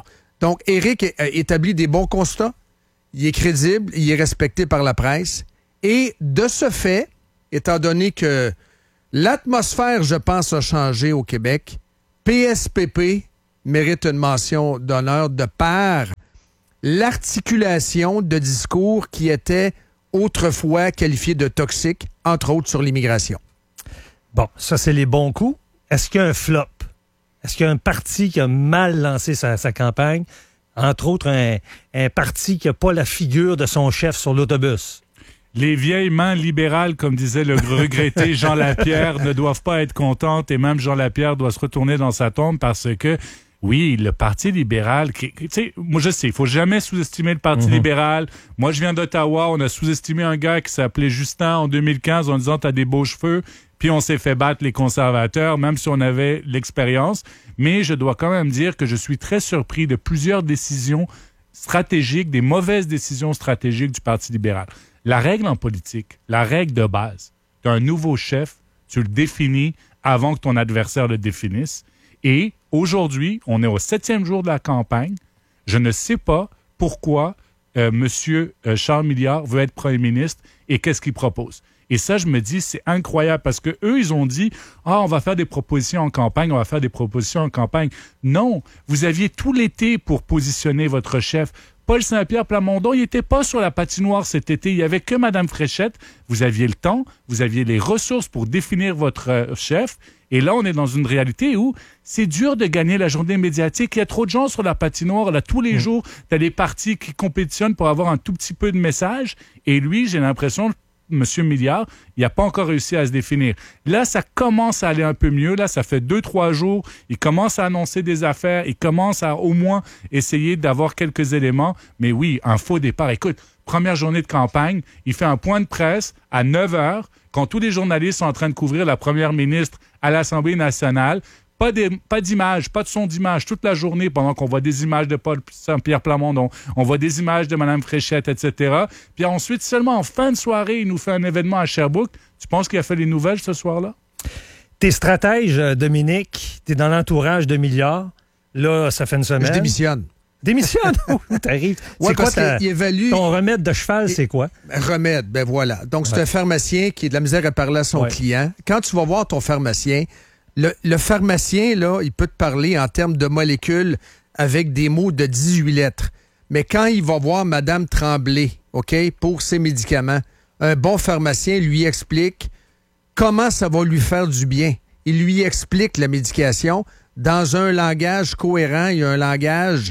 Speaker 11: Donc, Éric a établi des bons constats. Il est crédible, il est respecté par la presse. Et de ce fait, étant donné que l'atmosphère, je pense, a changé au Québec, P S P P mérite une mention d'honneur de par l'articulation de discours qui étaient autrefois qualifiés de toxiques, entre autres sur l'immigration.
Speaker 1: Bon, ça, c'est les bons coups. Est-ce qu'il y a un flop? Est-ce qu'il y a un parti qui a mal lancé sa, sa campagne? Entre autres, un, un parti qui n'a pas la figure de son chef sur l'autobus.
Speaker 12: Les vieilles mains libérales, comme disait le regretté Jean Lapierre, ne doivent pas être contentes et même Jean Lapierre doit se retourner dans sa tombe parce que, oui, le Parti libéral, tu sais, moi je sais, il faut jamais sous-estimer le Parti mm-hmm. libéral. Moi, je viens d'Ottawa, on a sous-estimé un gars qui s'appelait Justin en deux mille quinze en disant « t'as des beaux cheveux ». Puis on s'est fait battre les conservateurs, même si on avait l'expérience. Mais je dois quand même dire que je suis très surpris de plusieurs décisions stratégiques, des mauvaises décisions stratégiques du Parti libéral. La règle en politique, la règle de base, tu as un nouveau chef, tu le définis avant que ton adversaire le définisse. Et aujourd'hui, on est au septième jour de la campagne. Je ne sais pas pourquoi euh, M. Euh, Charles Milliard veut être premier ministre et qu'est-ce qu'il propose. Et ça, je me dis, c'est incroyable parce que eux, ils ont dit « Ah, on va faire des propositions en campagne, on va faire des propositions en campagne. » Non, vous aviez tout l'été pour positionner votre chef. Paul Saint-Pierre Plamondon, il n'était pas sur la patinoire cet été. Il n'y avait que Mme Fréchette. Vous aviez le temps, vous aviez les ressources pour définir votre euh, chef. Et là, on est dans une réalité où c'est dur de gagner la journée médiatique. Il y a trop de gens sur la patinoire. Là, tous les mmh. jours, tu as des partis qui compétitionnent pour avoir un tout petit peu de message. Et lui, j'ai l'impression... M. Milliard, il n'a pas encore réussi à se définir. Là, ça commence à aller un peu mieux. Là, ça fait deux, trois jours. Il commence à annoncer des affaires. Il commence à au moins essayer d'avoir quelques éléments. Mais oui, un faux départ. Écoute, première journée de campagne, il fait un point de presse à neuf heures quand tous les journalistes sont en train de couvrir la première ministre à l'Assemblée nationale. Pas, des, pas d'image, pas de son d'image toute la journée pendant qu'on voit des images de Paul Saint-Pierre Plamondon, on voit des images de Mme Fréchette, et cetera. Puis ensuite, seulement en fin de soirée, il nous fait un événement à Sherbrooke. Tu penses qu'il a fait les nouvelles ce soir-là?
Speaker 1: T'es stratège, Dominique, t'es dans l'entourage de Milliard. Là, ça fait une semaine.
Speaker 11: Je démissionne.
Speaker 1: Démissionne? T'arrives.
Speaker 11: Ouais,
Speaker 1: c'est quoi
Speaker 11: ta, évalue...
Speaker 1: ton remède de cheval, c'est quoi?
Speaker 11: Remède, ben voilà. Donc, c'est ouais. un pharmacien qui a de la misère à parler à son ouais. client. Quand tu vas voir ton pharmacien... Le, le pharmacien, là, il peut te parler en termes de molécules avec des mots de dix-huit lettres. Mais quand il va voir Mme Tremblay, OK, pour ses médicaments, un bon pharmacien lui explique comment ça va lui faire du bien. Il lui explique la médication dans un langage cohérent et un langage,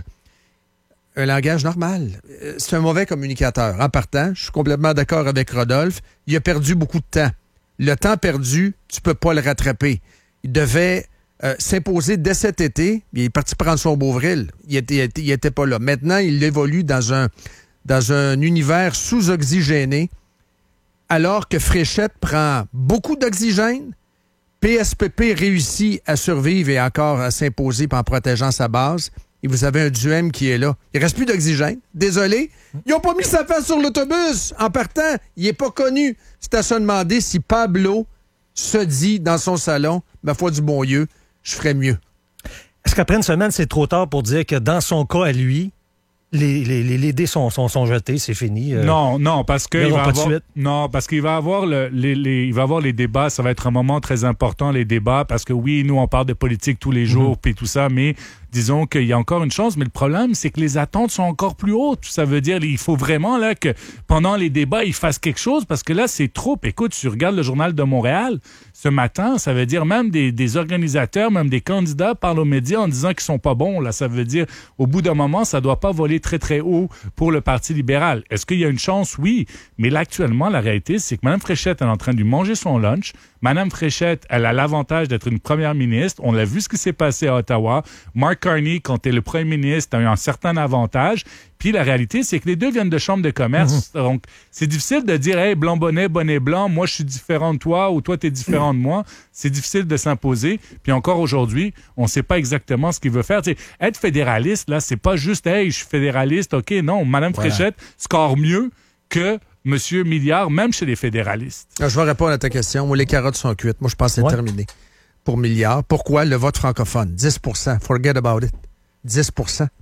Speaker 11: un langage normal. C'est un mauvais communicateur. En partant, je suis complètement d'accord avec Rodolphe. Il a perdu beaucoup de temps. Le temps perdu, tu peux pas le rattraper. Il devait euh, s'imposer dès cet été. Il est parti prendre son Beauvril. Il était, il était pas là. Maintenant, il évolue dans un, dans un univers sous-oxygéné, alors que Fréchette prend beaucoup d'oxygène. P S P P réussit à survivre et encore à s'imposer en protégeant sa base. Et vous avez un D U M qui est là. Il reste plus d'oxygène. Désolé. Ils n'ont pas mis sa face sur l'autobus. En partant, il n'est pas connu. C'est à se demander si Pablo se dit dans son salon, ma foi du bon Dieu, je ferais mieux.
Speaker 1: Est-ce qu'après une semaine, c'est trop tard pour dire que dans son cas à lui, les, les, les, les dés sont, sont, sont jetés, c'est fini? Euh,
Speaker 12: non, non, parce qu'il va avoir,
Speaker 1: suite.
Speaker 12: non, parce qu'il va avoir le, les, les, il va avoir les débats, ça va être un moment très important, les débats, parce que oui, nous, on parle de politique tous les jours, puis mm-hmm. tout ça, mais disons qu'il y a encore une chance, mais le problème, c'est que les attentes sont encore plus hautes. Ça veut dire qu'il faut vraiment là que pendant les débats, ils fassent quelque chose, parce que là, c'est trop. Écoute, tu regardes le Journal de Montréal, ce matin, ça veut dire même des, des organisateurs, même des candidats parlent aux médias en disant qu'ils sont pas bons. Là, ça veut dire, au bout d'un moment, ça doit pas voler très, très haut pour le Parti libéral. Est-ce qu'il y a une chance? Oui. Mais là, actuellement, la réalité, c'est que Mme Fréchette, elle est en train de lui manger son lunch. Mme Fréchette, elle a l'avantage d'être une première ministre. On l'a vu ce qui s'est passé à Ottawa. Mark Carney, quand tu es le premier ministre, a eu un certain avantage. Puis la réalité, c'est que les deux viennent de chambres de commerce. Mm-hmm. Donc, c'est difficile de dire, hey, blanc bonnet, bonnet blanc, moi, je suis différent de toi ou toi, tu es différent de moi. C'est difficile de s'imposer. Puis encore aujourd'hui, on ne sait pas exactement ce qu'il veut faire. T'sais, être fédéraliste, là, c'est pas juste, hey, je suis fédéraliste, OK. Non, Mme voilà. Fréchette score mieux que M. Milliard, même chez les fédéralistes.
Speaker 11: Alors, je vais répondre à ta question. Moi, les carottes sont cuites. Moi, je pense que c'est ouais. terminé pour Milliard. Pourquoi? Le vote francophone. dix pour cent. Forget about it. dix pour cent.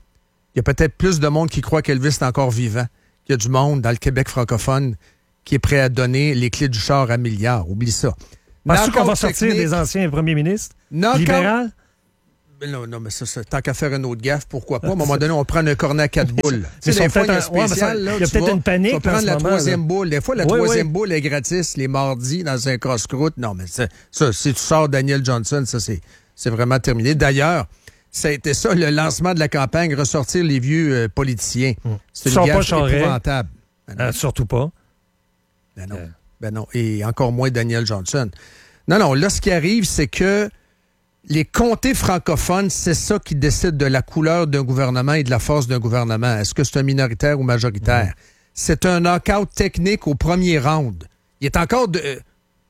Speaker 11: Il y a peut-être plus de monde qui croit qu'Elvis est encore vivant qu'il y a du monde dans le Québec francophone qui est prêt à donner les clés du char à milliards. Oublie ça.
Speaker 1: Penses-tu qu'on va sortir des anciens premiers ministres libéraux?
Speaker 11: Non, non, mais ça, ça tant qu'à faire une autre gaffe, pourquoi pas? À un moment donné, on prend un cornet à quatre boules.
Speaker 1: C'est
Speaker 11: des fois, il y a
Speaker 1: un...
Speaker 11: spécial,
Speaker 1: ouais,
Speaker 11: là,
Speaker 1: il y a peut-être
Speaker 11: vas,
Speaker 1: une panique.
Speaker 11: Tu vas prendre la
Speaker 1: moment,
Speaker 11: troisième
Speaker 1: là.
Speaker 11: boule. Des fois, la
Speaker 1: oui,
Speaker 11: troisième
Speaker 1: oui.
Speaker 11: boule est gratis les mardis dans un casse-croûte. Non, mais ça, ça, si tu sors Daniel Johnson, ça, c'est, c'est vraiment terminé. D'ailleurs, ça a été ça, le lancement de la campagne, ressortir les vieux euh, politiciens. Hum. C'est une gaffe épouvantable. Ben
Speaker 1: euh, surtout pas.
Speaker 11: Ben non. Euh. Ben non. Et encore moins Daniel Johnson. Non, non. Là, ce qui arrive, c'est que les comtés francophones, c'est ça qui décide de la couleur d'un gouvernement et de la force d'un gouvernement. Est-ce que c'est un minoritaire ou majoritaire? Mmh. C'est un knock-out technique au premier round. Il est encore de... Euh,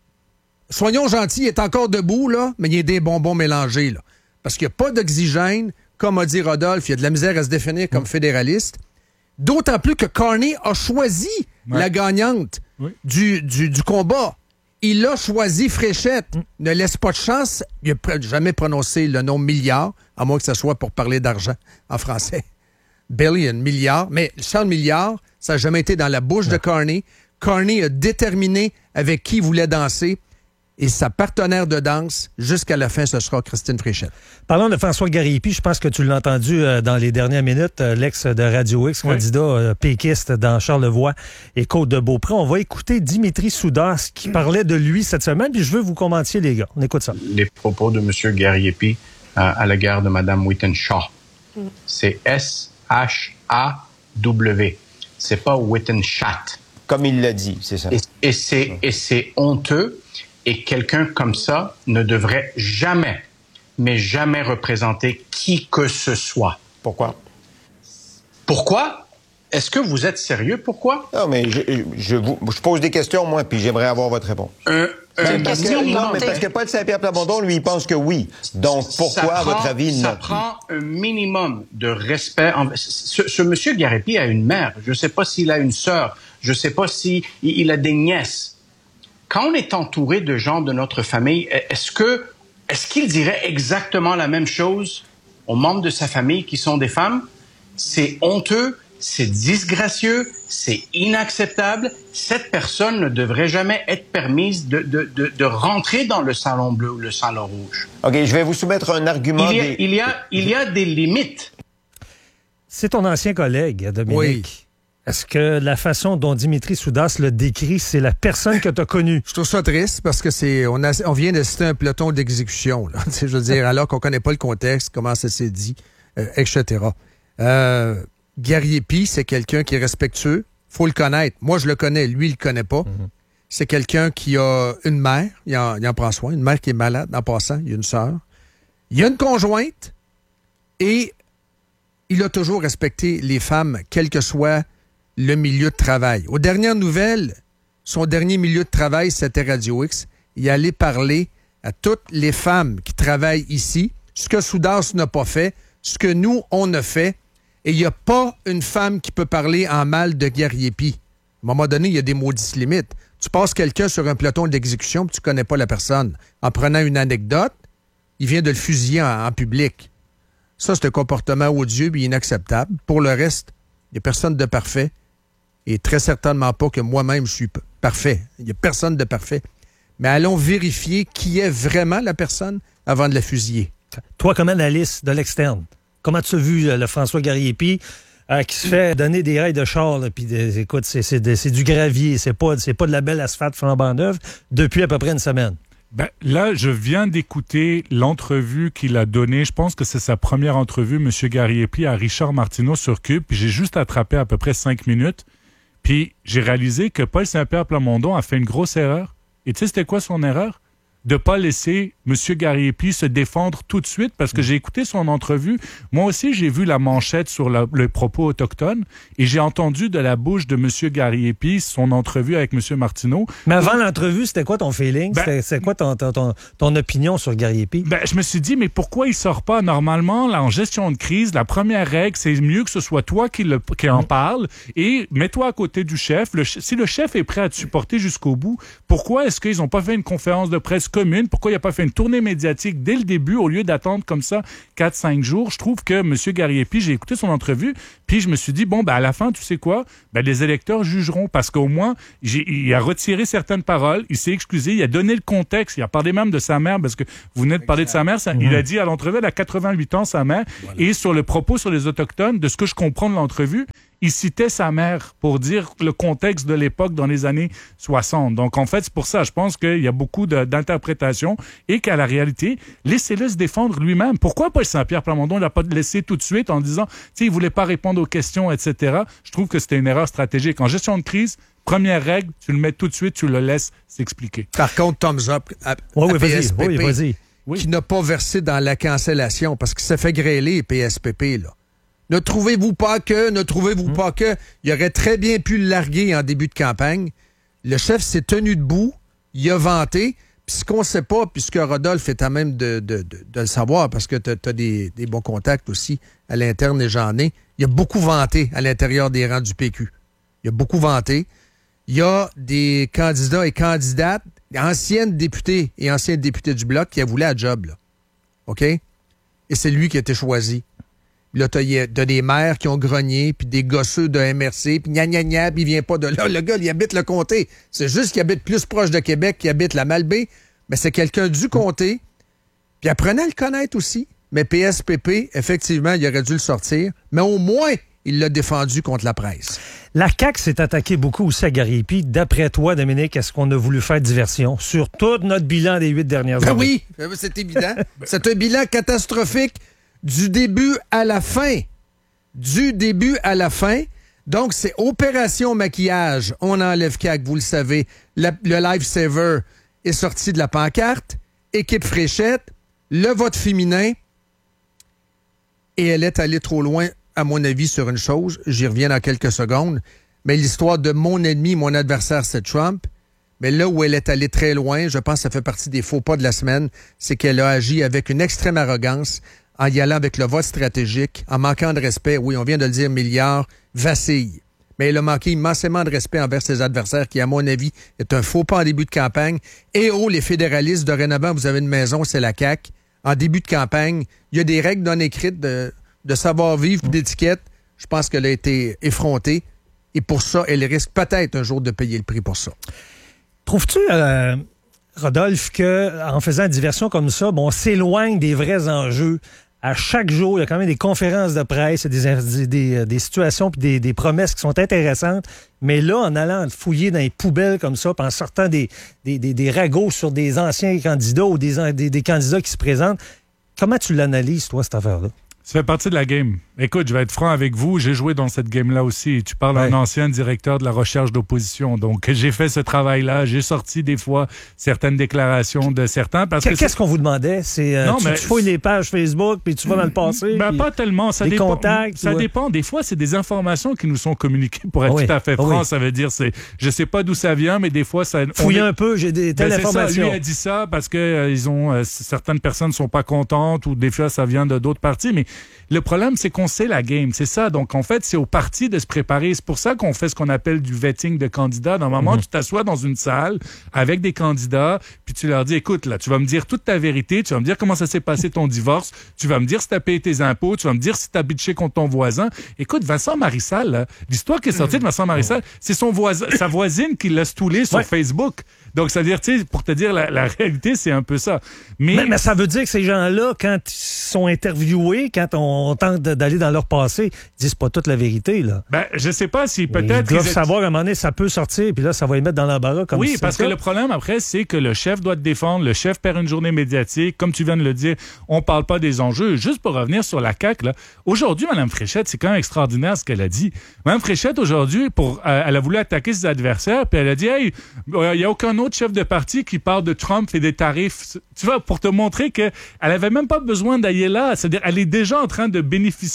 Speaker 11: soyons gentils, il est encore debout, là, mais il y a des bonbons mélangés, là. Parce qu'il n'y a pas d'oxygène. Comme a dit Rodolphe, il y a de la misère à se définir comme mmh. fédéraliste. D'autant plus que Carney a choisi ouais. la gagnante oui. du, du, du combat. Il a choisi Fréchette. Mm. Ne laisse pas de chance. Il n'a jamais prononcé le nom milliard, à moins que ce soit pour parler d'argent en français. Billion, milliard. Mais Charles Milliard, ça n'a jamais été dans la bouche ouais. de Carney. Carney a déterminé avec qui il voulait danser. Et sa partenaire de danse, jusqu'à la fin, ce sera Christine Fréchette.
Speaker 1: Parlons de François Gariepi, je pense que tu l'as entendu euh, dans les dernières minutes, euh, l'ex de Radio X, oui. candidat euh, péquiste dans Charlevoix et Côte-de-Beaupré. On va écouter Dimitri Soudas qui parlait de lui cette semaine, puis je veux vous commentiez, les gars. On écoute ça.
Speaker 13: Les propos de M. Gariepi euh, à l'égard de Mme Whitten-Shaw. Mm. C'est S H A W. C'est pas Whitten-Chat.
Speaker 14: Comme il l'a dit, c'est ça.
Speaker 13: Et, et, c'est, mm. et c'est honteux. Et quelqu'un comme ça ne devrait jamais, mais jamais représenter qui que ce soit.
Speaker 14: Pourquoi?
Speaker 13: Pourquoi? Est-ce que vous êtes sérieux? Pourquoi?
Speaker 14: Non, mais je, je, vous, je pose des questions, moi, puis j'aimerais avoir votre réponse.
Speaker 13: Un, un
Speaker 14: parce que, non, mais parce que Paul Saint-Pierre Plamondon, lui, il pense que oui. Donc, pourquoi, prend, à votre avis, non?
Speaker 13: Ça prend un minimum de respect. En, ce, ce monsieur Gariepi a une mère. Je ne sais pas s'il a une sœur. Je ne sais pas s'il il a des nièces. Quand on est entouré de gens de notre famille, est-ce que est-ce qu'il dirait exactement la même chose aux membres de sa famille qui sont des femmes? C'est honteux, c'est disgracieux, c'est inacceptable. Cette personne ne devrait jamais être permise de, de, de, de rentrer dans le salon bleu ou le salon rouge.
Speaker 14: OK, je vais vous soumettre un argument.
Speaker 13: Il y a,
Speaker 14: des...
Speaker 13: il y a, il y a des limites.
Speaker 1: C'est ton ancien collègue, Dominique.
Speaker 11: Oui.
Speaker 1: Est-ce que la façon dont Dimitri Soudas le décrit, c'est la personne que tu as connue?
Speaker 11: Je trouve ça triste parce que c'est on, a, on vient de citer un peloton d'exécution. Là. Je veux dire, alors qu'on connaît pas le contexte, comment ça s'est dit, euh, et cetera. Euh, Gariepi, c'est quelqu'un qui est respectueux. Faut le connaître. Moi, je le connais. Lui, il le connaît pas. Mm-hmm. C'est quelqu'un qui a une mère. Il en, il en prend soin. Une mère qui est malade, en passant. Il y a une sœur. Il y a une conjointe. Et il a toujours respecté les femmes, quel que soit le milieu de travail. Aux dernières nouvelles, son dernier milieu de travail, c'était Radio X. Il allait parler à toutes les femmes qui travaillent ici, ce que Soudas n'a pas fait, ce que nous, on a fait. Et il n'y a pas une femme qui peut parler en mal de Gariepi. À un moment donné, il y a des maudites limites. Tu passes quelqu'un sur un peloton d'exécution et tu ne connais pas la personne. En prenant une anecdote, il vient de le fusiller en, en public. Ça, c'est un comportement odieux et inacceptable. Pour le reste, il n'y a personne de parfait. Et très certainement pas que moi-même je suis p- parfait. Il n'y a personne de parfait. Mais allons vérifier qui est vraiment la personne avant de la fusiller.
Speaker 1: Toi, comme analyste de l'externe, comment tu as vu le François Gariepi euh, qui se fait donner des rails de char, là, puis écoute, c'est, c'est, de, c'est du gravier, c'est pas, c'est pas de la belle asphalte flambant neuve depuis à peu près une semaine?
Speaker 12: Ben, là, je viens d'écouter l'entrevue qu'il a donnée. Je pense que c'est sa première entrevue, M. Gariepi, à Richard Martineau sur Cube. Puis j'ai juste attrapé à peu près cinq minutes. Puis j'ai réalisé que Paul Saint-Pierre Plamondon a fait une grosse erreur. Et tu sais, c'était quoi son erreur? De ne pas laisser M. Gariepi se défendre tout de suite, parce que j'ai écouté son entrevue. Moi aussi, j'ai vu la manchette sur la, le propos autochtone, et j'ai entendu de la bouche de M. Gariepi son entrevue avec M. Martineau.
Speaker 1: Mais avant l'entrevue, c'était quoi ton feeling?
Speaker 12: Ben,
Speaker 1: c'était, c'était quoi ton, ton, ton, ton opinion sur Gariepi?
Speaker 12: Ben, je me suis dit, mais pourquoi il sort pas? Normalement, là, en gestion de crise, la première règle, c'est mieux que ce soit toi qui, le, qui en parle, et mets-toi à côté du chef. Le, si le chef est prêt à te supporter jusqu'au bout, pourquoi est-ce qu'ils n'ont pas fait une conférence de presse commune? Pourquoi il n'a pas fait une tournée médiatique dès le début au lieu d'attendre comme ça quatre cinq jours? Je trouve que M. Gariepi, j'ai écouté son entrevue, puis je me suis dit, bon, ben à la fin, tu sais quoi? Ben les électeurs jugeront parce qu'au moins, j'ai, il a retiré certaines paroles, il s'est excusé, il a donné le contexte, il a parlé même de sa mère, parce que vous venez de parler de sa mère, ça, mmh. il a dit à l'entrevue, elle a quatre-vingt-huit ans, sa mère, voilà. Et sur le propos sur les Autochtones, de ce que je comprends de l'entrevue, il citait sa mère pour dire le contexte de l'époque dans les années soixante. Donc, en fait, c'est pour ça, je pense qu'il y a beaucoup de, d'interprétations et qu'à la réalité, laissez-le se défendre lui-même. Pourquoi Paul Saint-Pierre Plamondon ne l'a pas laissé tout de suite en disant, tu sais, il voulait pas répondre aux questions, et cetera. Je trouve que c'était une erreur stratégique. En gestion de crise, première règle, tu le mets tout de suite, tu le laisses s'expliquer.
Speaker 11: Par contre, thumbs up à,
Speaker 1: oui,
Speaker 11: à
Speaker 1: oui,
Speaker 11: P S P P,
Speaker 1: vas-y, oui, vas-y.
Speaker 11: Oui. Qui n'a pas versé dans la cancellation parce que ça fait grêler P S P P, là. Ne trouvez-vous pas que, ne trouvez-vous mmh. pas que, il aurait très bien pu le larguer en début de campagne. Le chef s'est tenu debout, il a vanté, puis ce qu'on ne sait pas, puisque Rodolphe est à même de, de, de, de le savoir, parce que tu as des, des bons contacts aussi à l'interne et j'en ai, il a beaucoup vanté à l'intérieur des rangs du P Q. Il a beaucoup vanté. Il y a des candidats et candidates, anciennes députés et anciens députés du Bloc qui a voulu la job, là. OK? Et c'est lui qui a été choisi. Là, t'as, t'as des maires qui ont grogné, puis des gosseux de M R C, puis gna gna gna, puis il vient pas de là. Le gars, il habite le comté. C'est juste qu'il habite plus proche de Québec, qu'il habite la Malbaie. Mais c'est quelqu'un du comté. Puis apprenez à le connaître aussi. Mais P S P P, effectivement, il aurait dû le sortir. Mais au moins, il l'a défendu contre la presse.
Speaker 1: La C A Q s'est attaquée beaucoup aussi à Gariepi. D'après toi, Dominique, est-ce qu'on a voulu faire diversion sur tout notre bilan des huit dernières
Speaker 11: ben
Speaker 1: années?
Speaker 11: Oui, c'est évident. C'est un bilan catastrophique. Du début à la fin. Du début à la fin. Donc, c'est opération maquillage. On enlève C A Q, vous le savez. La, le Lifesaver est sorti de la pancarte. Équipe Fréchette. Le vote féminin. Et elle est allée trop loin, à mon avis, sur une chose. J'y reviens dans quelques secondes. Mais l'histoire de mon ennemi, mon adversaire, c'est Trump. Mais là où elle est allée très loin, je pense que ça fait partie des faux pas de la semaine, c'est qu'elle a agi avec une extrême arrogance en y allant avec le vote stratégique, en manquant de respect, oui, on vient de le dire, milliards, vacille. Mais elle a manqué immensément de respect envers ses adversaires, qui, à mon avis, est un faux pas en début de campagne. Et oh, les fédéralistes, dorénavant, vous avez une maison, c'est la C A Q. En début de campagne, il y a des règles non écrites de, de savoir-vivre, d'étiquette. Je pense qu'elle a été effrontée. Et pour ça, elle risque peut-être un jour de payer le prix pour ça.
Speaker 1: Trouves-tu... Euh... Rodolphe, qu'en faisant diversion comme ça, bon, on s'éloigne des vrais enjeux. À chaque jour, il y a quand même des conférences de presse, des, des, des situations puis des, des promesses qui sont intéressantes. Mais là, en allant fouiller dans les poubelles comme ça, puis en sortant des, des, des, des ragots sur des anciens candidats ou des, des, des candidats qui se présentent, comment tu l'analyses, toi, cette affaire-là?
Speaker 12: Ça fait partie de la game. Écoute, je vais être franc avec vous, j'ai joué dans cette game-là aussi. Tu parles ouais. d'un ancien directeur de la recherche d'opposition. Donc, j'ai fait ce travail-là. J'ai sorti des fois certaines déclarations de certains. Parce que
Speaker 1: Qu'est-ce qu'on vous demandait? C'est, euh, non, tu, mais... tu fouilles les pages Facebook, puis tu vas dans le passé?
Speaker 12: Ben, pas tellement. Ça
Speaker 1: des
Speaker 12: dépend.
Speaker 1: contacts?
Speaker 12: Ça
Speaker 1: ou...
Speaker 12: dépend. Des fois, c'est des informations qui nous sont communiquées, pour être
Speaker 1: oui.
Speaker 12: tout à fait franc.
Speaker 1: Oui.
Speaker 12: Ça veut dire, c'est, je sais pas d'où ça vient, mais des fois, ça...
Speaker 1: Fouiller
Speaker 12: est...
Speaker 1: un peu, j'ai des telles
Speaker 12: ben,
Speaker 1: informations.
Speaker 12: Ça. Lui a dit ça parce que euh, ils ont, euh, certaines personnes sont pas contentes ou des fois, ça vient de d'autres partis, mais le problème, c'est qu'on sait la game, c'est ça. Donc, en fait, c'est au parti de se préparer. C'est pour ça qu'on fait ce qu'on appelle du vetting de candidats. Normalement, mm-hmm. tu t'assois dans une salle avec des candidats, puis tu leur dis, écoute, là, tu vas me dire toute ta vérité, tu vas me dire comment ça s'est passé ton divorce, tu vas me dire si tu as payé tes impôts, tu vas me dire si tu as bitché contre ton voisin. Écoute, Vincent Marissal, là, l'histoire qui est sortie de Vincent Marissal, c'est son voisin, sa voisine qui l'a stoulé sur ouais. Facebook. Donc, ça veut dire, tu sais, pour te dire la, la réalité, c'est un peu ça. Mais...
Speaker 1: mais, mais ça veut dire que ces gens-là, quand ils sont interviewés, quand on tente d'aller dans leur passé, ils disent pas toute la vérité, là.
Speaker 12: Ben, je sais pas si peut-être...
Speaker 1: Ils doivent
Speaker 12: ils...
Speaker 1: savoir, à un moment donné, ça peut sortir, puis là, ça va les mettre dans l'embarras comme
Speaker 12: Oui,
Speaker 1: si
Speaker 12: parce que le problème, après, c'est que le chef doit te défendre, le chef perd une journée médiatique, comme tu viens de le dire, on parle pas des enjeux. Juste pour revenir sur la C A Q, là, aujourd'hui, Mme Fréchette, c'est quand même extraordinaire ce qu'elle a dit. Mme Fréchette, aujourd'hui, pour, euh, elle a voulu attaquer ses adversaires, puis elle a dit, hey, il euh, y a aucun autre chef de parti qui parle de Trump et des tarifs. Tu vois, pour te montrer qu'elle avait même pas besoin d'aller là. C'est-à-dire, elle est déjà en train de bénéficier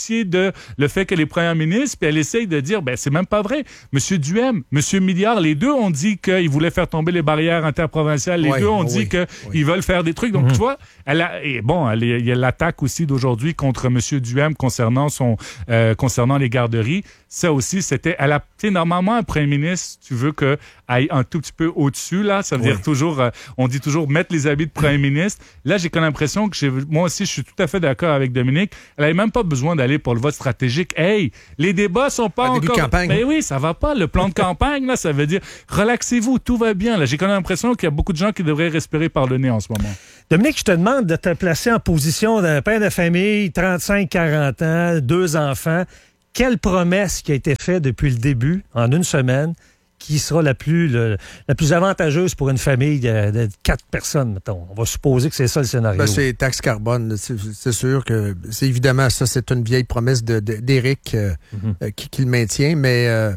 Speaker 12: dissocier de le fait qu'elle est première ministre, puis elle essaye de dire, ben c'est même pas vrai. Monsieur Duhem, Monsieur Milliard, les deux ont dit qu'ils voulaient faire tomber les barrières interprovinciales. Les
Speaker 11: oui,
Speaker 12: deux ont
Speaker 11: oui,
Speaker 12: dit qu'ils
Speaker 11: oui.
Speaker 12: veulent faire des trucs. Donc,
Speaker 1: Mm-hmm.
Speaker 12: tu vois, elle a, et bon, elle, il y a l'attaque aussi d'aujourd'hui contre Monsieur Duhem concernant son, euh, concernant les garderies. Ça aussi, c'était, elle a, tu sais, normalement, un premier ministre, tu veux que aille un tout petit peu au-dessus, là. Ça veut
Speaker 11: oui.
Speaker 12: dire toujours, euh, on dit toujours mettre les habits de premier ministre. Là, j'ai comme l'impression que j'ai, moi aussi, je suis tout à fait d'accord avec Dominique. Elle avait même pas besoin d'aller pour le vote stratégique. Hey, les débats sont pas
Speaker 11: Un
Speaker 12: encore...
Speaker 11: début de campagne.
Speaker 12: Ben oui, ça va pas. Le plan de campagne, là, ça veut dire relaxez-vous, tout va bien. Là, j'ai comme l'impression qu'il y a beaucoup de gens qui devraient respirer par le nez en ce moment.
Speaker 1: Dominique, je te demande de te placer en position d'un père de famille, trente-cinq quarante ans, deux enfants. Quelle promesse qui a été faite depuis le début, en une semaine, qui sera la plus, le, la plus avantageuse pour une famille de, de quatre personnes, mettons? On va supposer que c'est ça le scénario.
Speaker 11: Ben, c'est taxe carbone. C'est, c'est sûr que, c'est évidemment, ça, c'est une vieille promesse de, de, d'Éric euh, mm-hmm. euh, qui, qui le maintient, mais euh,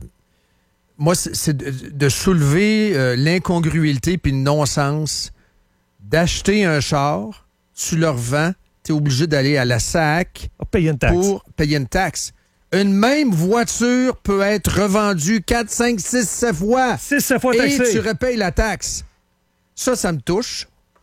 Speaker 11: moi, c'est, c'est de, de soulever euh, l'incongruité puis le non-sens d'acheter un char, tu le revends, tu es obligé d'aller à la S A C
Speaker 1: pour payer une taxe.
Speaker 11: Pour payer une taxe. Une même voiture peut être revendue quatre, cinq, six, sept fois.
Speaker 1: six, sept fois taxée.
Speaker 11: Et tu repayes la taxe. Ça, ça me touche.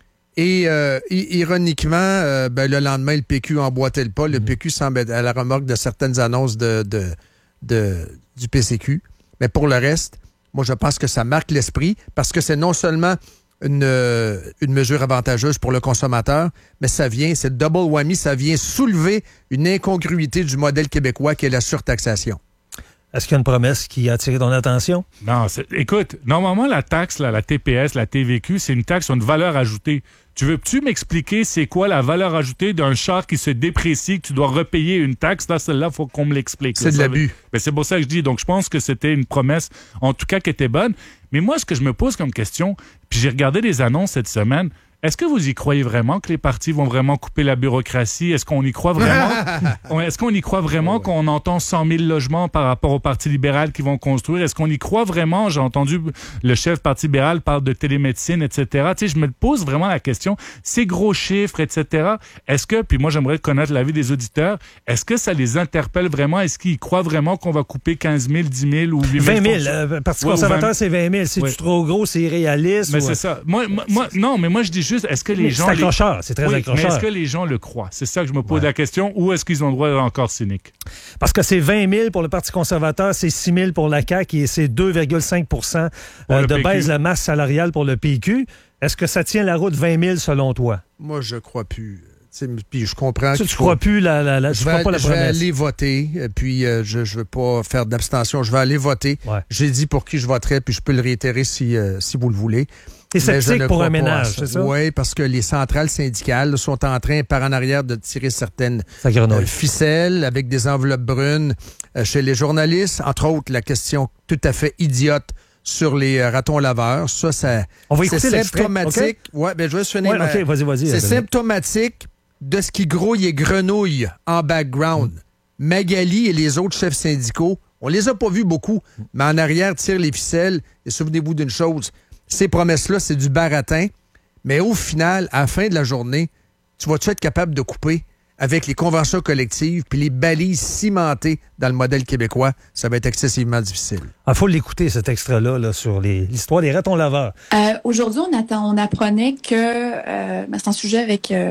Speaker 11: Et euh, ironiquement, euh, ben, le lendemain, le P Q emboîtait le pas. Le mm-hmm. P Q semble être à la remorque de certaines annonces de, de, de, du P C Q. Mais pour le reste, moi, je pense que ça marque l'esprit parce que c'est non seulement Une, euh, une mesure avantageuse pour le consommateur, mais ça vient, c'est le double whammy, ça vient soulever une incongruité du modèle québécois qui est la surtaxation.
Speaker 1: Est-ce qu'il y a une promesse qui a attiré ton attention?
Speaker 12: Non, c'est, écoute, normalement, la taxe, là, la T P S, la T V Q, c'est une taxe sur une valeur ajoutée. Tu veux-tu m'expliquer c'est quoi la valeur ajoutée d'un char qui se déprécie, que tu dois repayer une taxe? Là, celle-là, il faut qu'on me l'explique.
Speaker 11: C'est de l'abus.
Speaker 12: Ben, c'est pour ça que je dis. Donc, je pense que c'était une promesse, en tout cas, qui était bonne. Mais moi, ce que je me pose comme question, puis j'ai regardé les annonces cette semaine, est-ce que vous y croyez vraiment que les partis vont vraiment couper la bureaucratie? Est-ce qu'on y croit vraiment? Est-ce qu'on y croit vraiment qu'on entend cent mille logements par rapport au Parti libéral qui vont construire? Est-ce qu'on y croit vraiment? J'ai entendu le chef Parti libéral parler de télémédecine, et cetera. Tu sais, je me pose vraiment la question. Ces gros chiffres, et cetera. Est-ce que, puis moi, j'aimerais connaître l'avis des auditeurs, est-ce que ça les interpelle vraiment? Est-ce qu'ils croient vraiment qu'on va couper quinze mille, dix mille ou huit mille?
Speaker 1: vingt mille. Euh, Parti ouais, conservateur, vingt... c'est vingt mille. C'est ouais. trop gros, c'est irréaliste.
Speaker 12: Mais
Speaker 1: ou...
Speaker 12: c'est ça. Moi, moi, moi, non, mais moi, je dis juste, est-ce que les mais gens...
Speaker 1: C'est accrocheur, les... c'est très
Speaker 12: oui,
Speaker 1: accrocheur.
Speaker 12: Mais est-ce que les gens le croient? C'est ça que je me pose ouais. la question. Ou est-ce qu'ils ont le droit d'être encore cyniques?
Speaker 1: Parce que c'est vingt mille pour le Parti conservateur, c'est six mille pour la C A Q et c'est deux virgule cinq pour cent euh, de baisse de la masse salariale pour le P Q. Est-ce que ça tient la route vingt mille selon toi?
Speaker 11: Moi, je crois plus. T'sais, puis je comprends
Speaker 1: tu,
Speaker 11: que
Speaker 1: tu faut... crois plus la, la, la
Speaker 11: je
Speaker 1: tu
Speaker 11: vais,
Speaker 1: crois pas la
Speaker 11: je
Speaker 1: promesse.
Speaker 11: vais aller voter puis euh, je je veux pas faire d'abstention, je vais aller voter. Ouais. J'ai dit pour qui je voterais puis je peux le réitérer si euh, si vous le voulez.
Speaker 1: T'es sceptique pour un ménage, c'est ça?
Speaker 11: Oui, parce que les centrales syndicales sont en train par en arrière de tirer certaines euh, ficelles avec des enveloppes brunes euh, chez les journalistes, entre autres la question tout à fait idiote sur les euh, ratons laveurs. Ça, ça
Speaker 1: On va
Speaker 11: c'est symptomatique. Okay. Ouais, ben je vais finir.
Speaker 1: Ouais,
Speaker 11: ma...
Speaker 1: okay, vas-y, vas-y.
Speaker 11: C'est symptomatique de ce qui grouille et grenouille en background. Mm. Magali et les autres chefs syndicaux, on les a pas vus beaucoup, mais en arrière tirent les ficelles. Et souvenez-vous d'une chose, ces promesses-là, c'est du baratin, mais au final, à la fin de la journée, tu vas-tu être capable de couper avec les conventions collectives puis les balises cimentées dans le modèle québécois? Ça va être excessivement difficile.
Speaker 1: Il faut l'écouter, cet extrait-là, là, sur les, l'histoire des ratons laveurs.
Speaker 15: Euh, aujourd'hui, on, attend, on apprenait que... Euh, ben, c'est un sujet avec... Euh,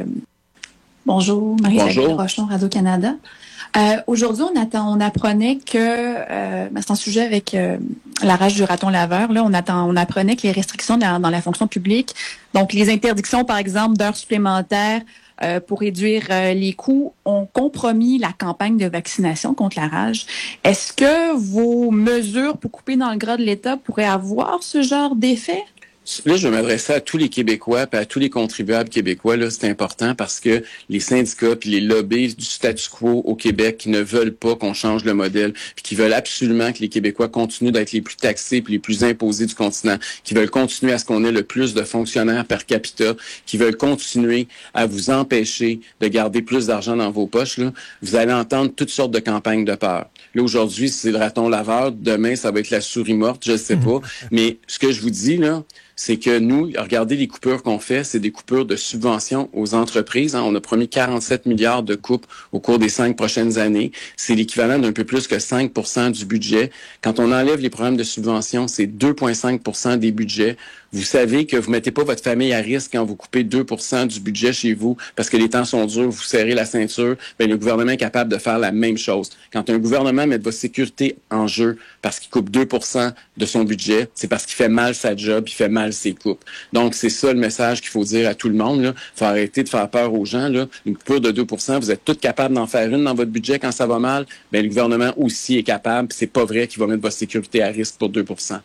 Speaker 15: bonjour, Marie-Isabelle Rochon, Radio-Canada. Euh, aujourd'hui, on, attend, on apprenait que... Euh, ben, c'est un sujet avec euh, la rage du raton laveur. Là, on, attend, on apprenait que les restrictions dans, dans la fonction publique, donc les interdictions, par exemple, d'heures supplémentaires euh, pour réduire euh, les coûts, ont compromis la campagne de vaccination contre la rage. Est-ce que vos mesures pour couper dans le gras de l'État pourraient avoir ce genre d'effet?
Speaker 16: Là, je vais m'adresser à tous les Québécois et à tous les contribuables québécois. Là, c'est important parce que les syndicats puis les lobbies du statu quo au Québec qui ne veulent pas qu'on change le modèle, puis qui veulent absolument que les Québécois continuent d'être les plus taxés puis les plus imposés du continent, qui veulent continuer à ce qu'on ait le plus de fonctionnaires per capita, qui veulent continuer à vous empêcher de garder plus d'argent dans vos poches, là, vous allez entendre toutes sortes de campagnes de peur. Là, aujourd'hui, c'est le raton laveur. Demain, ça va être la souris morte, je ne sais pas. Mais ce que je vous dis, là, c'est que nous, regardez les coupures qu'on fait, c'est des coupures de subventions aux entreprises. Hein. On a promis quarante-sept milliards de coupes au cours des cinq prochaines années. C'est l'équivalent d'un peu plus que cinq pour cent du budget. Quand on enlève les programmes de subvention, c'est deux virgule cinq pour cent des budgets. Vous savez que vous mettez pas votre famille à risque quand vous coupez deux pour cent du budget chez vous parce que les temps sont durs, vous serrez la ceinture. Bien, le gouvernement est capable de faire la même chose. Quand un gouvernement met votre sécurité en jeu parce qu'il coupe deux pour cent de son budget, c'est parce qu'il fait mal sa job, il fait mal ses coupes. Donc, c'est ça le message qu'il faut dire à tout le monde. Il faut arrêter de faire peur aux gens. Là. Une coupure de deux pour cent, vous êtes tous capables d'en faire une dans votre budget quand ça va mal. Bien, le gouvernement aussi est capable. C'est pas vrai qu'il va mettre votre sécurité à risque pour deux pour cent.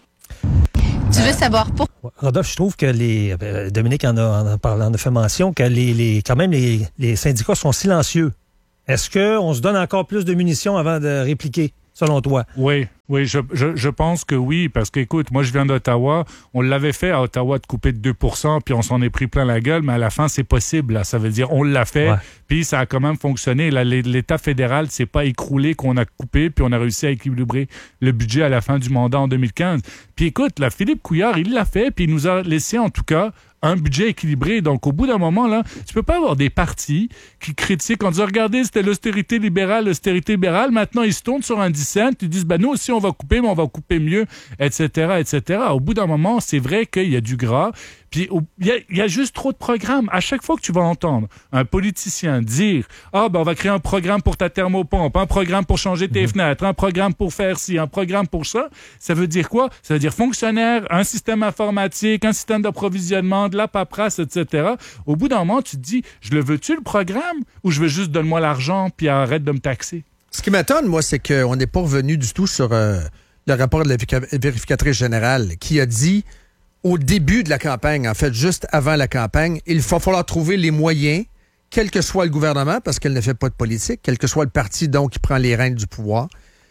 Speaker 17: Tu veux savoir pourquoi?
Speaker 1: Rodolphe, je trouve que les. Euh, Dominique en a, en a parlé, en a fait mention, que les, les, quand même les, les syndicats sont silencieux. Est-ce qu'on se donne encore plus de munitions avant de répliquer, selon toi?
Speaker 12: Oui. Oui, je, je, je pense que oui, parce qu'écoute, moi je viens d'Ottawa, on l'avait fait à Ottawa de couper de deux pour cent, puis on s'en est pris plein la gueule, mais à la fin c'est possible, là. Ça veut dire on l'a fait, ouais. Puis ça a quand même fonctionné. Là, l'État fédéral s'est pas écroulé qu'on a coupé, puis on a réussi à équilibrer le budget à la fin du mandat en deux mille quinze. Puis écoute, là, Philippe Couillard, il l'a fait, puis il nous a laissé en tout cas un budget équilibré. Donc, au bout d'un moment, là, tu peux pas avoir des partis qui critiquent en disant, regardez, c'était l'austérité libérale, l'austérité libérale. Maintenant, ils se tournent sur un dix cents, ils disent, ben, nous aussi, on va couper, mais on va couper mieux, et cetera, et cetera. Au bout d'un moment, c'est vrai qu'il y a du gras. Puis, il y, a, il y a juste trop de programmes. À chaque fois que tu vas entendre un politicien dire « Ah, ben, on va créer un programme pour ta thermopompe, un programme pour changer tes mmh. fenêtres, un programme pour faire ci, un programme pour ça », ça veut dire quoi? Ça veut dire fonctionnaire, un système informatique, un système d'approvisionnement, de la paperasse, et cetera. Au bout d'un moment, tu te dis « Je le veux-tu, le programme? Ou je veux juste donne-moi l'argent puis arrête de me taxer? »
Speaker 11: Ce qui m'étonne, moi, c'est qu'on n'est pas revenu du tout sur euh, le rapport de la vérificatrice générale qui a dit au début de la campagne, en fait, juste avant la campagne, il va falloir trouver les moyens, quel que soit le gouvernement, parce qu'elle ne fait pas de politique, quel que soit le parti donc qui prend les rênes du pouvoir,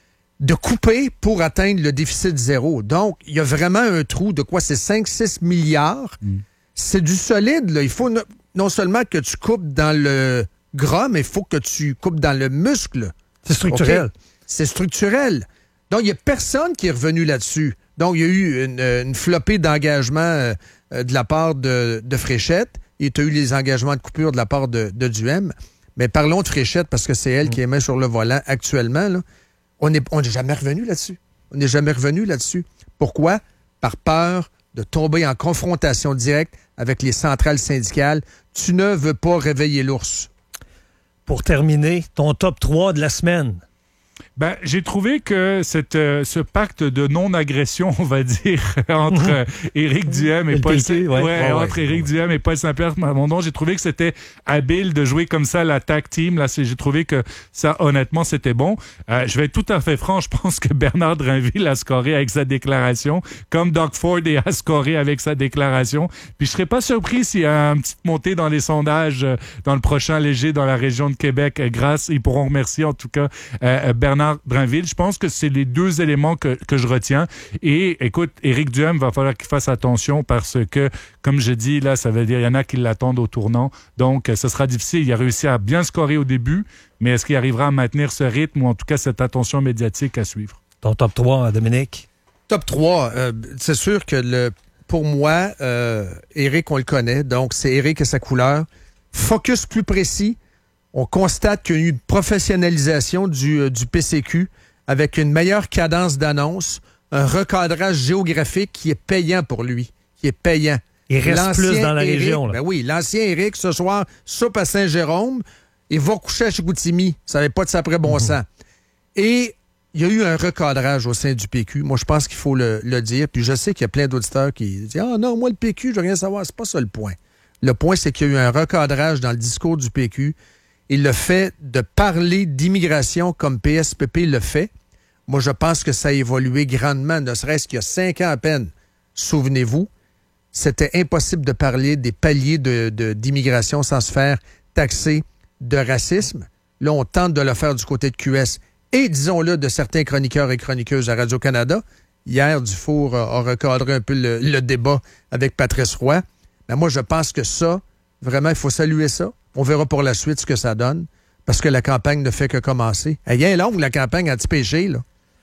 Speaker 11: de couper pour atteindre le déficit zéro. Donc, il y a vraiment un trou de quoi? C'est cinq six milliards. Mm. C'est du solide, là. Il faut no- non seulement que tu coupes dans le gras, mais il faut que tu coupes dans le muscle.
Speaker 1: C'est structurel.
Speaker 11: Okay? C'est structurel. Donc, il n'y a personne qui est revenu là-dessus. Donc, il y a eu une, une flopée d'engagements euh, de la part de, de Fréchette et tu as eu les engagements de coupure de la part de, de Duhem. Mais parlons de Fréchette parce que c'est elle mmh. qui est mise sur le volant actuellement. Là. On n'est on n'est jamais revenu là-dessus. On n'est jamais revenu là-dessus. Pourquoi? Par peur de tomber en confrontation directe avec les centrales syndicales. Tu ne veux pas réveiller l'ours.
Speaker 1: Pour terminer, ton top trois de la semaine.
Speaker 12: Ben, j'ai trouvé que cette, euh, ce pacte de non-agression, on va dire, entre euh, Éric Duhem et, et Paul Saint- ouais. Ouais, ouais, entre ouais. Éric Duhem et Paul Saint-Pierre Plamondon, j'ai trouvé que c'était habile de jouer comme ça la tag team. Là, c'est, j'ai trouvé que ça, honnêtement, c'était bon. Euh, je vais être tout à fait franc, je pense que Bernard Drinville a scoré avec sa déclaration, comme Doug Ford a scoré avec sa déclaration. Puis je serais pas surpris s'il y a une petite montée dans les sondages euh, dans le prochain léger dans la région de Québec. Euh, grâce, ils pourront remercier en tout cas euh, Bernard Drinville. Je pense que c'est les deux éléments que, que je retiens. Et écoute, Éric Duhem, va falloir qu'il fasse attention parce que, comme je dis, là, ça veut dire qu'il y en a qui l'attendent au tournant. Donc, ce sera difficile. Il a réussi à bien scorer au début, mais est-ce qu'il arrivera à maintenir ce rythme ou en tout cas cette attention médiatique à suivre?
Speaker 1: Ton top trois, Dominique?
Speaker 11: Top trois, euh, c'est sûr que le, pour moi, euh, Éric, on le connaît. Donc, c'est Éric et sa couleur. Focus plus précis. On constate qu'il y a eu une professionnalisation du, euh, du P C Q avec une meilleure cadence d'annonce, un recadrage géographique qui est payant pour lui, qui est payant.
Speaker 1: Il reste
Speaker 11: l'ancien
Speaker 1: plus dans la
Speaker 11: Éric,
Speaker 1: région. Là.
Speaker 11: Ben oui, l'ancien Éric, ce soir, soupe à Saint-Jérôme, il va coucher à Chicoutimi. Ça n'avait pas de sapré bon sens. Mm-hmm. Et il y a eu un recadrage au sein du P Q. Moi, je pense qu'il faut le, le dire. Puis je sais qu'il y a plein d'auditeurs qui disent « Ah non, moi, le P Q, je veux rien savoir. » C'est pas ça le point. Le point, c'est qu'il y a eu un recadrage dans le discours du P Q. Et le fait de parler d'immigration comme P S P P le fait, moi, je pense que ça a évolué grandement, ne serait-ce qu'il y a cinq ans à peine. Souvenez-vous, c'était impossible de parler des paliers de, de, d'immigration sans se faire taxer de racisme. Là, on tente de le faire du côté de Q S. Et, disons-le, de certains chroniqueurs et chroniqueuses à Radio-Canada. Hier, Dufour a, a recadré un peu le, le débat avec Patrice Roy. Mais moi, je pense que ça, vraiment, il faut saluer ça. On verra pour la suite ce que ça donne, parce que la campagne ne fait que commencer. Elle est longue, la campagne anti-péché, là.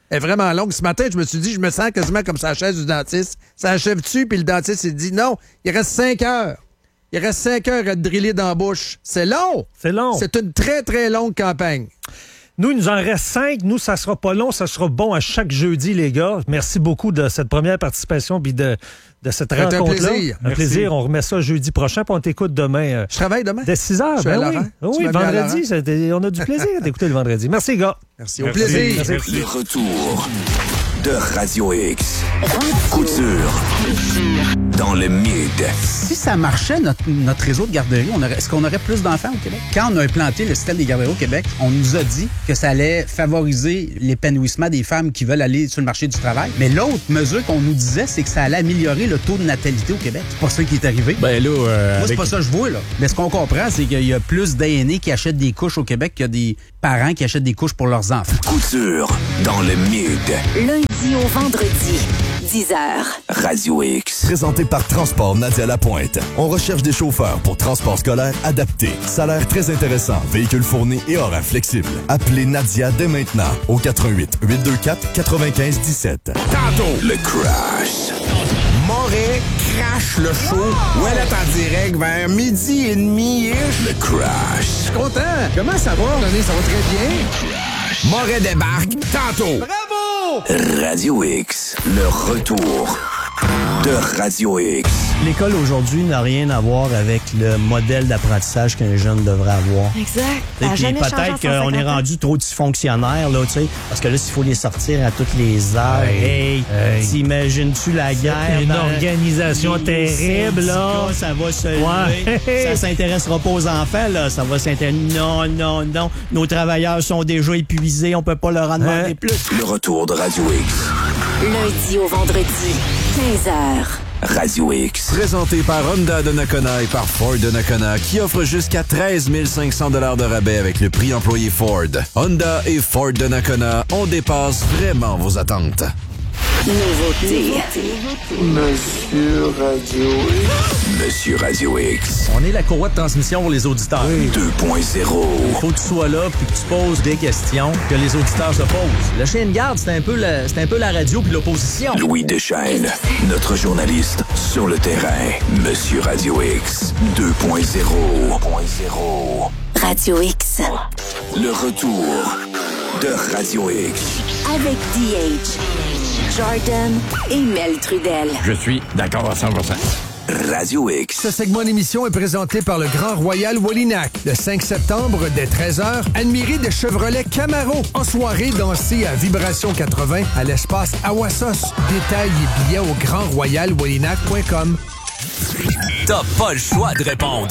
Speaker 11: Elle est vraiment longue. Ce matin, je me suis dit, je me sens quasiment comme sa chaise du dentiste. Ça achève-tu? Puis le dentiste, il dit, non, il reste cinq heures. Il reste cinq heures à te driller dans la bouche. C'est long.
Speaker 1: C'est long.
Speaker 11: C'est une très, très longue campagne.
Speaker 1: Nous, il nous en reste cinq. Nous, ça sera pas long. Ça sera bon à chaque jeudi, les gars. Merci beaucoup de cette première participation puis de, de cette
Speaker 11: C'est un
Speaker 1: rencontre-là.
Speaker 11: plaisir.
Speaker 1: Un
Speaker 11: Merci.
Speaker 1: plaisir. On remet ça jeudi prochain puis on t'écoute demain. euh,
Speaker 11: Je travaille demain.
Speaker 1: Dès six heures.
Speaker 11: Je suis à
Speaker 1: Ben oui,
Speaker 11: Laurent.
Speaker 1: oui
Speaker 11: Tu m'as mis à
Speaker 1: vendredi.
Speaker 11: Laurent.
Speaker 1: c'était- On a du plaisir à t'écouter le vendredi. Merci, les gars.
Speaker 11: Merci. Au plaisir.
Speaker 1: Merci.
Speaker 5: Le retour de Radio X. Couture. Dans le mid.
Speaker 9: Si ça marchait, notre, notre réseau de garderies, on aurait, est-ce qu'on aurait plus d'enfants au Québec? Quand on a implanté le système des garderies au Québec, on nous a dit que ça allait favoriser l'épanouissement des femmes qui veulent aller sur le marché du travail. Mais l'autre mesure qu'on nous disait, c'est que ça allait améliorer le taux de natalité au Québec. C'est pas ça qui est arrivé.
Speaker 2: Ben là, euh,
Speaker 9: Moi, c'est
Speaker 2: avec-
Speaker 9: pas ça que je vois, là. Mais ce qu'on comprend, c'est qu'il y a plus d'aînés qui achètent des couches au Québec qu'il y a des parents qui achètent des couches pour leurs enfants.
Speaker 5: Couture. Dans le mid.
Speaker 7: Lundi au vendredi, dix heures.
Speaker 5: Radio X.
Speaker 18: Présenté par Transport Nadia Lapointe. On recherche des chauffeurs pour transport scolaire adapté. Salaire très intéressant, véhicule fourni et horaire flexible. Appelez Nadia dès maintenant au quatre un huit, huit deux quatre, quatre-vingt-quinze dix-sept.
Speaker 5: Tantôt. Le crash.
Speaker 19: Moret crash le show. Ouais, là, en direct vers midi et demi-ish.
Speaker 5: Le crash.
Speaker 19: Je suis content. Comment ça va? René, ça va très bien. Moret débarque tantôt. Bravo!
Speaker 5: Radio X. Le retour de Radio X.
Speaker 20: L'école aujourd'hui n'a rien à voir avec le modèle d'apprentissage qu'un jeune devrait avoir.
Speaker 4: Exact.
Speaker 20: Et
Speaker 4: Ça a
Speaker 20: puis
Speaker 4: jamais changé en
Speaker 20: peut-être qu'on
Speaker 4: cent
Speaker 20: est
Speaker 4: cinquante ans.
Speaker 20: rendu trop dysfonctionnaire, là, tu sais, parce que là, s'il faut les sortir à toutes les heures,
Speaker 1: Hey,
Speaker 20: hey,
Speaker 1: hey.
Speaker 20: t'imagines-tu la guerre?
Speaker 1: une
Speaker 20: dans-
Speaker 1: organisation
Speaker 20: les
Speaker 1: terrible, là.
Speaker 20: syndicats, Ça va se
Speaker 1: Ouais.
Speaker 20: lever. Ça s'intéressera pas aux enfants, là. Ça va s'intéresser. Non, non, non. Nos travailleurs sont déjà épuisés. On peut pas leur en demander
Speaker 1: Hein?
Speaker 20: plus.
Speaker 5: Le retour de Radio X.
Speaker 7: Lundi au vendredi, quinze heures.
Speaker 5: Radio X.
Speaker 6: Présenté par Honda de Nakona et par Ford de Nakona, qui offre jusqu'à treize mille cinq cents dollars de rabais avec le prix employé Ford. Honda et Ford de Nakona, on dépasse vraiment vos attentes.
Speaker 7: Nouveauté.
Speaker 5: Monsieur Radio X. Monsieur Radio X.
Speaker 20: On est la courroie de transmission pour les auditeurs.
Speaker 5: deux point zéro.
Speaker 20: Il faut que tu sois là puis que tu poses des questions que les auditeurs se posent. Le chien de garde, c'est un peu la, c'est un peu la radio puis l'opposition.
Speaker 5: Louis Deschaines, notre journaliste sur le terrain. Monsieur Radio X. deux point zéro.
Speaker 7: Radio X.
Speaker 5: Le retour de Radio X.
Speaker 7: Avec D H, Jordan et Mel Trudel.
Speaker 19: Je suis d'accord à cent pour cent.
Speaker 5: Radio X.
Speaker 11: Ce segment d'émission est présenté par le Grand Royal Wallinac. Le cinq septembre, dès treize heures, admirez des Chevrolet Camaro. En soirée, dansez à Vibration quatre-vingts à l'espace Awassos. Détails et billets au grand royal wallinac point com.
Speaker 21: T'as pas le choix de répondre.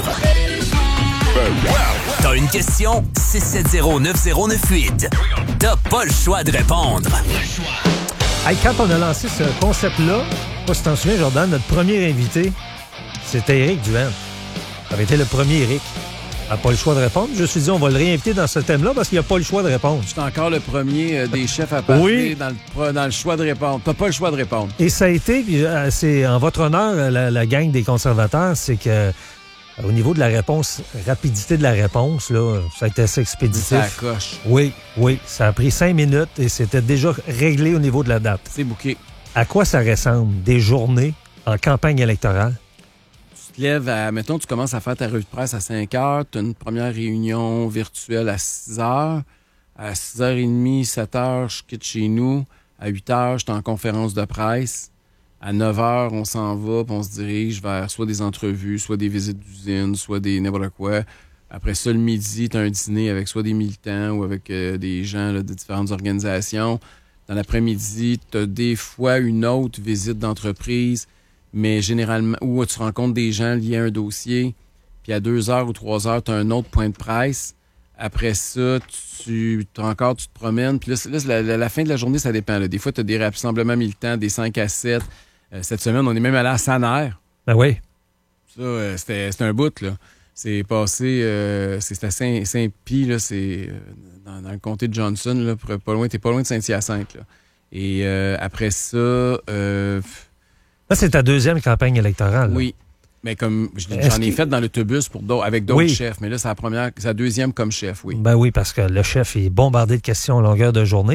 Speaker 21: T'as une question? six sept zéro neuf zéro neuf huit. T'as pas le choix de répondre.
Speaker 1: Hey, quand on a lancé ce concept-là, je sais pas si t'en souviens, Jordan, notre premier invité, c'était Éric Duhaime. Ça avait été le premier Éric. Il n'a pas le choix de répondre. Je me suis dit, on va le réinviter dans ce thème-là parce qu'il n'a pas le choix de répondre.
Speaker 6: C'est encore le premier euh, des chefs à parler
Speaker 1: Oui.
Speaker 6: dans, le, pro- dans le choix de répondre. T'as pas le choix de répondre.
Speaker 1: Et ça a été, puis euh, c'est en votre honneur, la, la gang des conservateurs, c'est que euh, au niveau de la réponse, rapidité de la réponse, là, ça a été assez expéditif.
Speaker 6: Ça coche.
Speaker 1: Oui, oui. Ça a pris cinq minutes et c'était déjà réglé au niveau de la date.
Speaker 6: C'est bouqué.
Speaker 1: À quoi ça ressemble des journées en campagne électorale?
Speaker 6: Tu te lèves à, mettons, tu commences à faire ta revue de presse à cinq heures, tu as une première réunion virtuelle à six heures. À six heures trente, sept heures, je quitte chez nous. À huit heures, je suis en conférence de presse. À neuf heures, on s'en va, puis on se dirige vers soit des entrevues, soit des visites d'usine, soit des n'importe quoi. Après ça, le midi, tu as un dîner avec soit des militants ou avec euh, des gens là, de différentes organisations. Dans l'après-midi, tu as des fois une autre visite d'entreprise, mais généralement, où tu rencontres des gens liés à un dossier. Puis à deux heures ou trois heures, tu as un autre point de presse. Après ça, tu, tu encore, tu te promènes. Puis là, là la, la, la fin de la journée, ça dépend. Là. Des fois, tu as des rassemblements militants, des cinq à sept. Euh, cette semaine, on est même allé à Saner.
Speaker 1: Ben oui.
Speaker 6: Ça, euh, c'était, c'était un bout, là. C'est passé, euh, c'est à Saint- Saint-Pie, là, c'est euh, dans, dans le comté de Johnson, là, pas loin, t'es pas loin de Saint-Hyacinthe, là. Et euh, après ça... Euh,
Speaker 1: Là, c'est ta deuxième campagne électorale. Là.
Speaker 6: oui. Mais comme je-
Speaker 1: Est-ce
Speaker 6: j'en ai
Speaker 1: que-
Speaker 6: fait dans l'autobus pour d'autres- avec d'autres
Speaker 1: Oui.
Speaker 6: chefs, mais là, c'est la première, c'est la deuxième comme chef, oui.
Speaker 1: Ben oui, parce que le chef est bombardé de questions à longueur de journée.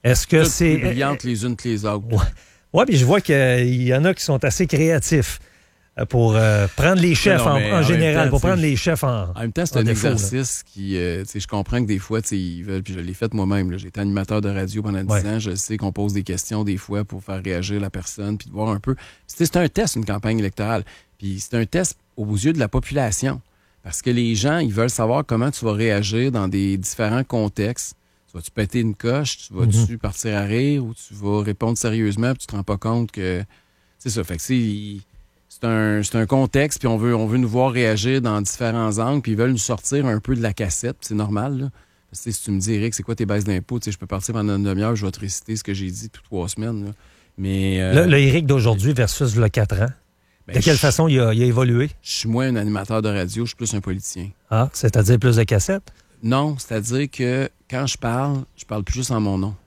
Speaker 1: Est-ce que
Speaker 6: Toutes
Speaker 1: c'est...
Speaker 6: plus brillantes les unes que les autres.
Speaker 1: Ouais, ouais puis je vois qu'il y en a qui sont assez créatifs pour euh, prendre les chefs
Speaker 6: non,
Speaker 1: en, en
Speaker 6: en
Speaker 1: général,
Speaker 6: temps,
Speaker 1: pour prendre
Speaker 6: je...
Speaker 1: les chefs en
Speaker 6: En même temps, c'est
Speaker 1: en
Speaker 6: un
Speaker 1: défaut,
Speaker 6: exercice là. qui, euh, tu sais, je comprends que des fois, tu sais, ils veulent, puis je l'ai fait moi-même. Là. J'ai été animateur de radio pendant dix
Speaker 1: ouais.
Speaker 6: ans. Je sais qu'on pose des questions des fois pour faire réagir la personne, puis de voir un peu. C'est, c'est un test, une campagne électorale. Puis c'est un test aux yeux de la population. Parce que les gens, ils veulent savoir comment tu vas réagir dans des différents contextes. Tu vas-tu péter une coche? Tu vas-tu mm-hmm. partir à rire? Ou tu vas répondre sérieusement puis tu te rends pas compte que... C'est ça. Fait que c'est... C'est un, c'est un contexte, puis on veut, on veut nous voir réagir dans différents angles, puis ils veulent nous sortir un peu de la cassette, c'est normal. Là. Parce que, si tu me dis, Eric, c'est quoi tes baisses d'impôts? Je peux partir pendant une demi-heure, je vais te réciter ce que j'ai dit depuis trois semaines. Là. Mais, euh,
Speaker 1: le, le Eric d'aujourd'hui versus le quatre ans, ben, de quelle je, façon il a, il a évolué?
Speaker 6: Je suis moins un animateur de radio, je suis plus un politicien.
Speaker 1: Ah, c'est-à-dire plus de cassettes?
Speaker 6: Non, c'est-à-dire que quand je parle, je parle plus juste en mon nom.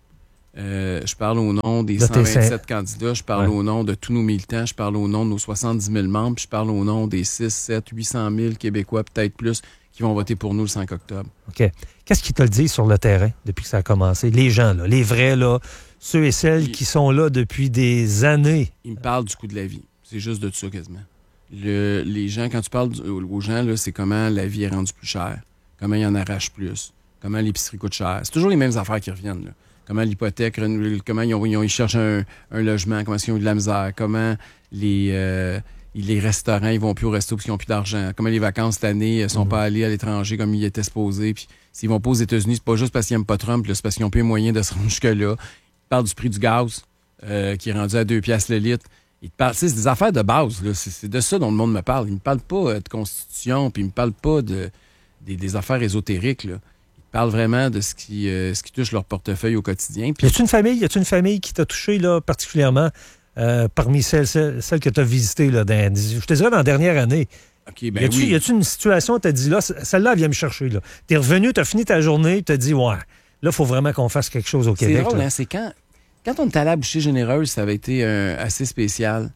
Speaker 6: Euh, je parle au nom des cent vingt-sept candidats, je parle ouais. au nom de tous nos militants, je parle au nom de nos soixante-dix mille membres, puis je parle au nom des six, sept, huit cent mille Québécois, peut-être plus, qui vont voter pour nous le cinq octobre.
Speaker 1: OK. Qu'est-ce qu'ils te le disent sur le terrain depuis que ça a commencé? Les gens, là, les vrais, là, ceux et celles ils, qui sont là depuis des années.
Speaker 6: Ils me parlent du coût de la vie. C'est juste de ça quasiment. Le, les gens, quand tu parles aux gens, là, c'est comment la vie est rendue plus chère, comment ils en arrachent plus, comment l'épicerie coûte cher. C'est toujours les mêmes affaires qui reviennent, là. Comment l'hypothèque, comment ils, ont, ils, ont, ils cherchent un, un logement, comment ils ont eu de la misère, comment les, euh, les restaurants, ils vont plus au resto parce qu'ils n'ont plus d'argent, comment les vacances cette année ne sont mm-hmm. pas allées à l'étranger comme ils étaient supposés. Puis s'ils vont pas aux États-Unis, c'est pas juste parce qu'ils n'aiment pas Trump, là, c'est parce qu'ils n'ont plus les moyens de se rendre jusque-là. Ils parlent du prix du gaz euh, qui est rendu à deux piastres le litre. Ils parlent, c'est des affaires de base. Là. C'est, c'est de ça dont le monde me parle. Ils ne me parlent pas de constitution, puis ils ne me parlent pas de, des, des affaires ésotériques. Là. Parlent vraiment de ce qui, euh, ce qui touche leur portefeuille au quotidien.
Speaker 1: Puis... Y a-t-il une famille, y a-t-il une famille qui t'a touché là, particulièrement euh, parmi celles, celles, celles que tu as visitées, là, dans, je te dirais dans la dernière année?
Speaker 6: Okay, ben
Speaker 1: y, a-tu,
Speaker 6: oui.
Speaker 1: y a-t-il une situation où tu as dit, là, celle-là, elle vient me chercher. Là. Tu es revenu, tu as fini ta journée, tu as dit, ouais, là, il faut vraiment qu'on fasse quelque chose au
Speaker 6: c'est
Speaker 1: Québec.
Speaker 6: Drôle,
Speaker 1: là.
Speaker 6: Hein, c'est quand, quand on est allé à la Bouchée Généreuse, ça avait été euh, assez spécial.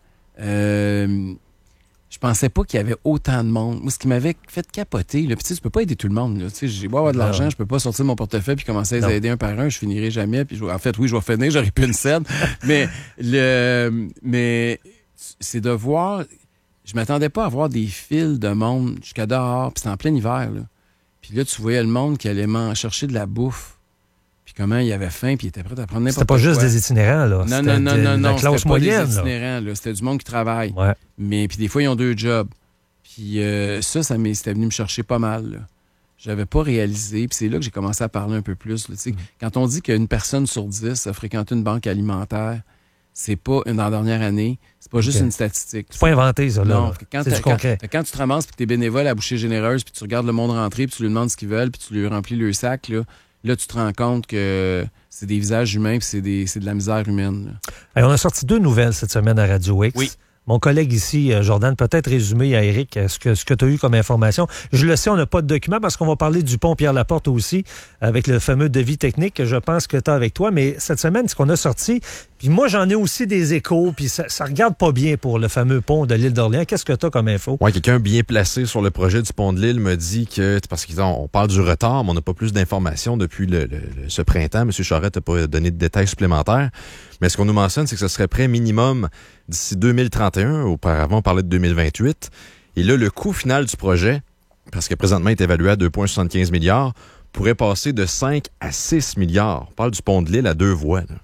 Speaker 6: Euh, Je pensais pas qu'il y avait autant de monde. Moi, ce qui m'avait fait capoter, là, puis tu sais, tu peux pas aider tout le monde. Là. Tu sais, j'ai beau avoir de l'argent, non. je peux pas sortir mon portefeuille puis commencer à les aider un par un, je finirai jamais. Puis je, en fait, oui, je vais finir, j'aurais pu une scène. mais le, mais c'est de voir. Je m'attendais pas à voir des files de monde jusqu'à dehors, puis c'était en plein hiver. Là. Puis là, tu voyais le monde qui allait m'en chercher de la bouffe. Puis comment il avait faim, puis il était prêt à prendre n'importe quoi.
Speaker 1: C'était pas juste des itinérants, là.
Speaker 6: Non,
Speaker 1: c'était
Speaker 6: non, non,
Speaker 1: de,
Speaker 6: non, non.
Speaker 1: la classe
Speaker 6: c'était
Speaker 1: moyenne,
Speaker 6: pas des itinérants, là. C'était du monde qui travaille.
Speaker 1: Ouais.
Speaker 6: Mais puis des fois, ils ont deux jobs. Puis euh, ça, ça m'est, c'était venu me chercher pas mal, là. J'avais pas réalisé. Puis c'est là que j'ai commencé à parler un peu plus. Là, mm. Quand on dit qu'une personne sur dix a fréquenté une banque alimentaire, c'est pas, dans la dernière année, c'est pas juste okay. une statistique.
Speaker 1: C'est pas inventé, ça, là.
Speaker 6: Non, quand,
Speaker 1: c'est du concret.
Speaker 6: Quand, quand tu te ramasses puis que t'es bénévole à la Bouchée Généreuse, puis tu regardes le monde rentrer, puis tu lui demandes ce qu'ils veulent, puis tu lui remplis le sac, là, là, tu te rends compte que c'est des visages humains, puis c'est, des, c'est de la misère humaine.
Speaker 1: Alors, on a sorti deux nouvelles cette semaine à Radio X.
Speaker 6: Oui.
Speaker 1: Mon collègue ici, Jordan, peut-être résumer à Eric ce que, ce que tu as eu comme information. Je le sais, on n'a pas de document parce qu'on va parler du pont Pierre-Laporte aussi, avec le fameux devis technique que je pense que tu as avec toi. Mais cette semaine, ce qu'on a sorti, puis moi, j'en ai aussi des échos, puis ça, ça regarde pas bien pour le fameux pont de l'île d'Orléans. Qu'est-ce que tu as comme info?
Speaker 6: Oui, quelqu'un bien placé sur le projet du pont de l'île me dit que, parce qu'on parle du retard, mais on n'a pas plus d'informations depuis le, le, ce printemps. M. Charette n'a pas donné de détails supplémentaires. Mais ce qu'on nous mentionne, c'est que ce serait prêt minimum d'ici deux mille trente et un. Auparavant, on parlait de deux mille vingt-huit. Et là, le coût final du projet, parce que présentement, il est évalué à deux virgule soixante-quinze milliards, pourrait passer de cinq à six milliards. On parle du pont de l'île à deux voies. Là.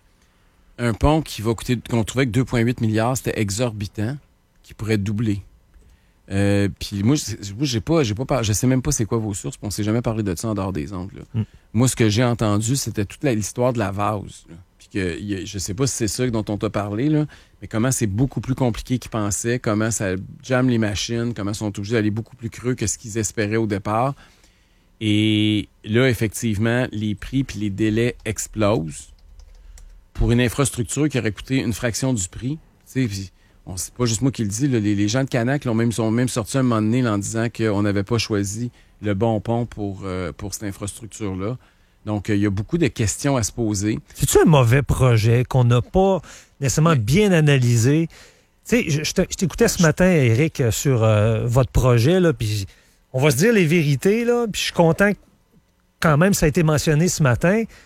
Speaker 6: Un pont qui va coûter, qu'on trouvait que deux virgule huit milliards, c'était exorbitant, qui pourrait doubler. Euh, puis moi, moi j'ai pas, j'ai pas par... je sais même pas c'est quoi vos sources, on s'est jamais parlé de ça en dehors des ondes. Là. Mm. Moi, ce que j'ai entendu, c'était toute la, l'histoire de la vase. Là. Puis que, y a, je sais pas si c'est ça dont on t'a parlé, là, mais comment c'est beaucoup plus compliqué qu'ils pensaient, comment ça jamme les machines, comment ils sont obligés d'aller beaucoup plus creux que ce qu'ils espéraient au départ. Et là, effectivement, les prix puis les délais explosent pour une infrastructure qui aurait coûté une fraction du prix. Tu sais, on, c'est pas juste moi qui le dis, là, les, les gens de Canac l'ont même, sont même sortis un moment donné là, en disant qu'on n'avait pas choisi le bon pont pour, euh, pour cette infrastructure-là. Donc, il euh, y a beaucoup de questions à se poser.
Speaker 1: C'est-tu un mauvais projet qu'on n'a pas nécessairement oui. bien analysé? Tu sais, je, je t'écoutais ce matin, Eric, sur euh, votre projet, là, puis on va se dire les vérités, là, puis je suis content que quand même ça a été mentionné ce matin.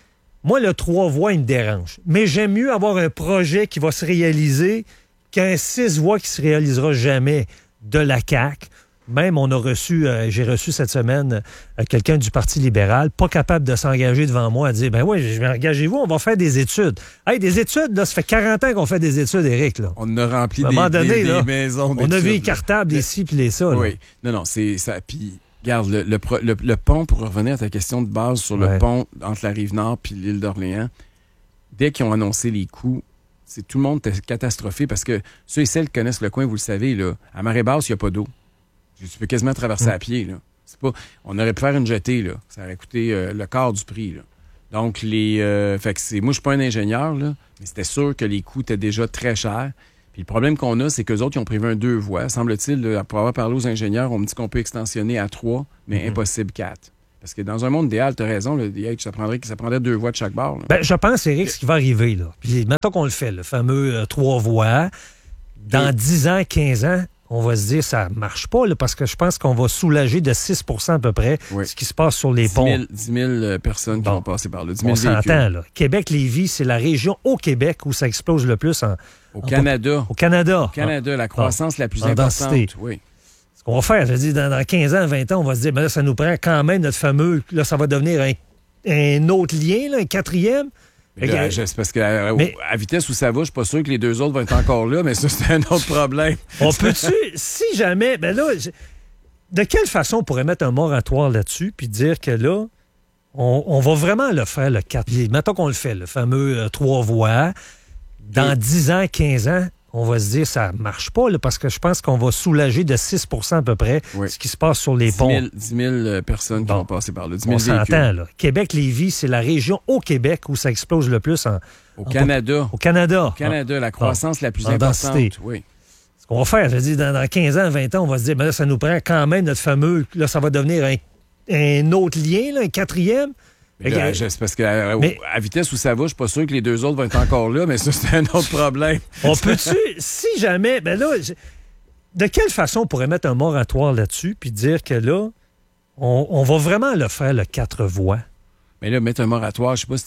Speaker 1: Moi, le trois voies, il me dérange. Mais j'aime mieux avoir un projet qui va se réaliser qu'un six voies qui se réalisera jamais de la C A Q. Même, on a reçu, euh, j'ai reçu cette semaine euh, quelqu'un du Parti libéral, pas capable de s'engager devant moi à dire, ben oui, engagez-vous, on va faire des études. Hey, des études, là, ça fait quarante ans qu'on fait des études, Éric, là.
Speaker 8: On a rempli
Speaker 1: à un
Speaker 8: des,
Speaker 1: moment donné,
Speaker 8: des,
Speaker 1: là,
Speaker 8: des maisons d'études.
Speaker 1: On a vu les cartables, les ci, puis les ça. Là.
Speaker 8: Oui. Non, non, c'est ça. Puis, regarde, le, le, le, le pont, pour revenir à ta question de base sur le
Speaker 1: ouais.
Speaker 8: pont entre la Rive-Nord puis l'île d'Orléans, dès qu'ils ont annoncé les coûts, c'est, tout le monde était catastrophé parce que ceux et celles qui connaissent le coin, vous le savez, là, à marée basse, il n'y a pas d'eau. Tu peux quasiment traverser mmh. à pied. Là. C'est pas, on aurait pu faire une jetée. Là. Ça aurait coûté euh, le quart du prix. Là. Donc, les, euh, fait que c'est, moi, je suis pas un ingénieur, là, mais c'était sûr que les coûts étaient déjà très chers. Puis le problème qu'on a, c'est qu'eux autres, ils ont prévu un deux voies. Semble-t-il, là, pour avoir parlé aux ingénieurs, on me dit qu'on peut extensionner à trois, mais mmh. impossible quatre. Parce que dans un monde idéal, tu as raison, là, ça, prendrait, ça prendrait deux voies de chaque bord. Là.
Speaker 1: Ben, je pense, Éric, ce qui va arriver, là. Puis maintenant qu'on le fait, le fameux euh, trois voies, dans dix ans, quinze ans, on va se dire ça marche pas, là, parce que je pense qu'on va soulager de six pour cent à peu près oui. ce qui se passe sur les ponts.
Speaker 8: dix mille personnes qui bon. vont passer par là. dix mille
Speaker 1: on
Speaker 8: véhicules.
Speaker 1: s'entend, là. Québec-Lévis, c'est la région au Québec où ça explose le plus en...
Speaker 8: Au
Speaker 1: en
Speaker 8: Canada.
Speaker 1: Au Canada.
Speaker 8: Au Canada, ah. la croissance ah. la plus
Speaker 1: en
Speaker 8: importante.
Speaker 1: Densité.
Speaker 8: Oui.
Speaker 1: Ce qu'on va faire, je dis, dans, dans quinze ans, vingt ans, on va se dire, ben là, ça nous prend quand même notre fameux... Là, ça va devenir un, un autre lien, là, un quatrième...
Speaker 8: Mais là, c'est parce qu'à mais, à vitesse où ça va, je suis pas sûr que les deux autres vont être encore là, mais ça, c'est un autre problème.
Speaker 1: On peut-tu, si jamais, ben là, de quelle façon on pourrait mettre un moratoire là-dessus puis dire que là, on, on va vraiment le faire, le quatre. Mettons qu'on le fait, le fameux euh, trois voies. Dans et... dix ans, quinze ans, on va se dire ça marche pas, là, parce que je pense qu'on va soulager de six pour cent à peu près oui. ce qui se passe sur les ponts.
Speaker 8: dix mille personnes qui bon. vont passer par là. dix mille
Speaker 1: on
Speaker 8: véhicules.
Speaker 1: s'entend, là. Québec-Lévis, c'est la région au Québec où ça explose le plus en...
Speaker 8: Au
Speaker 1: en,
Speaker 8: Canada.
Speaker 1: Au Canada.
Speaker 8: Au Canada, la croissance
Speaker 1: bon.
Speaker 8: la plus
Speaker 1: en
Speaker 8: importante.
Speaker 1: Densité.
Speaker 8: Oui.
Speaker 1: Ce qu'on va faire, je dis, dans, dans quinze ans, vingt ans, on va se dire, ben là, ça nous prend quand même notre fameux... Là, ça va devenir un, un autre lien, là, un quatrième...
Speaker 8: Mais là, je, c'est parce qu'à mais, à vitesse où ça va, je suis pas sûr que les deux autres vont être encore là, mais ça, c'est un autre problème.
Speaker 1: On peut-tu, si jamais, ben là, je, de quelle façon on pourrait mettre un moratoire là-dessus puis dire que là, on, on va vraiment le faire, le quatre voies?
Speaker 8: Mais là, mettre un moratoire, je sais pas si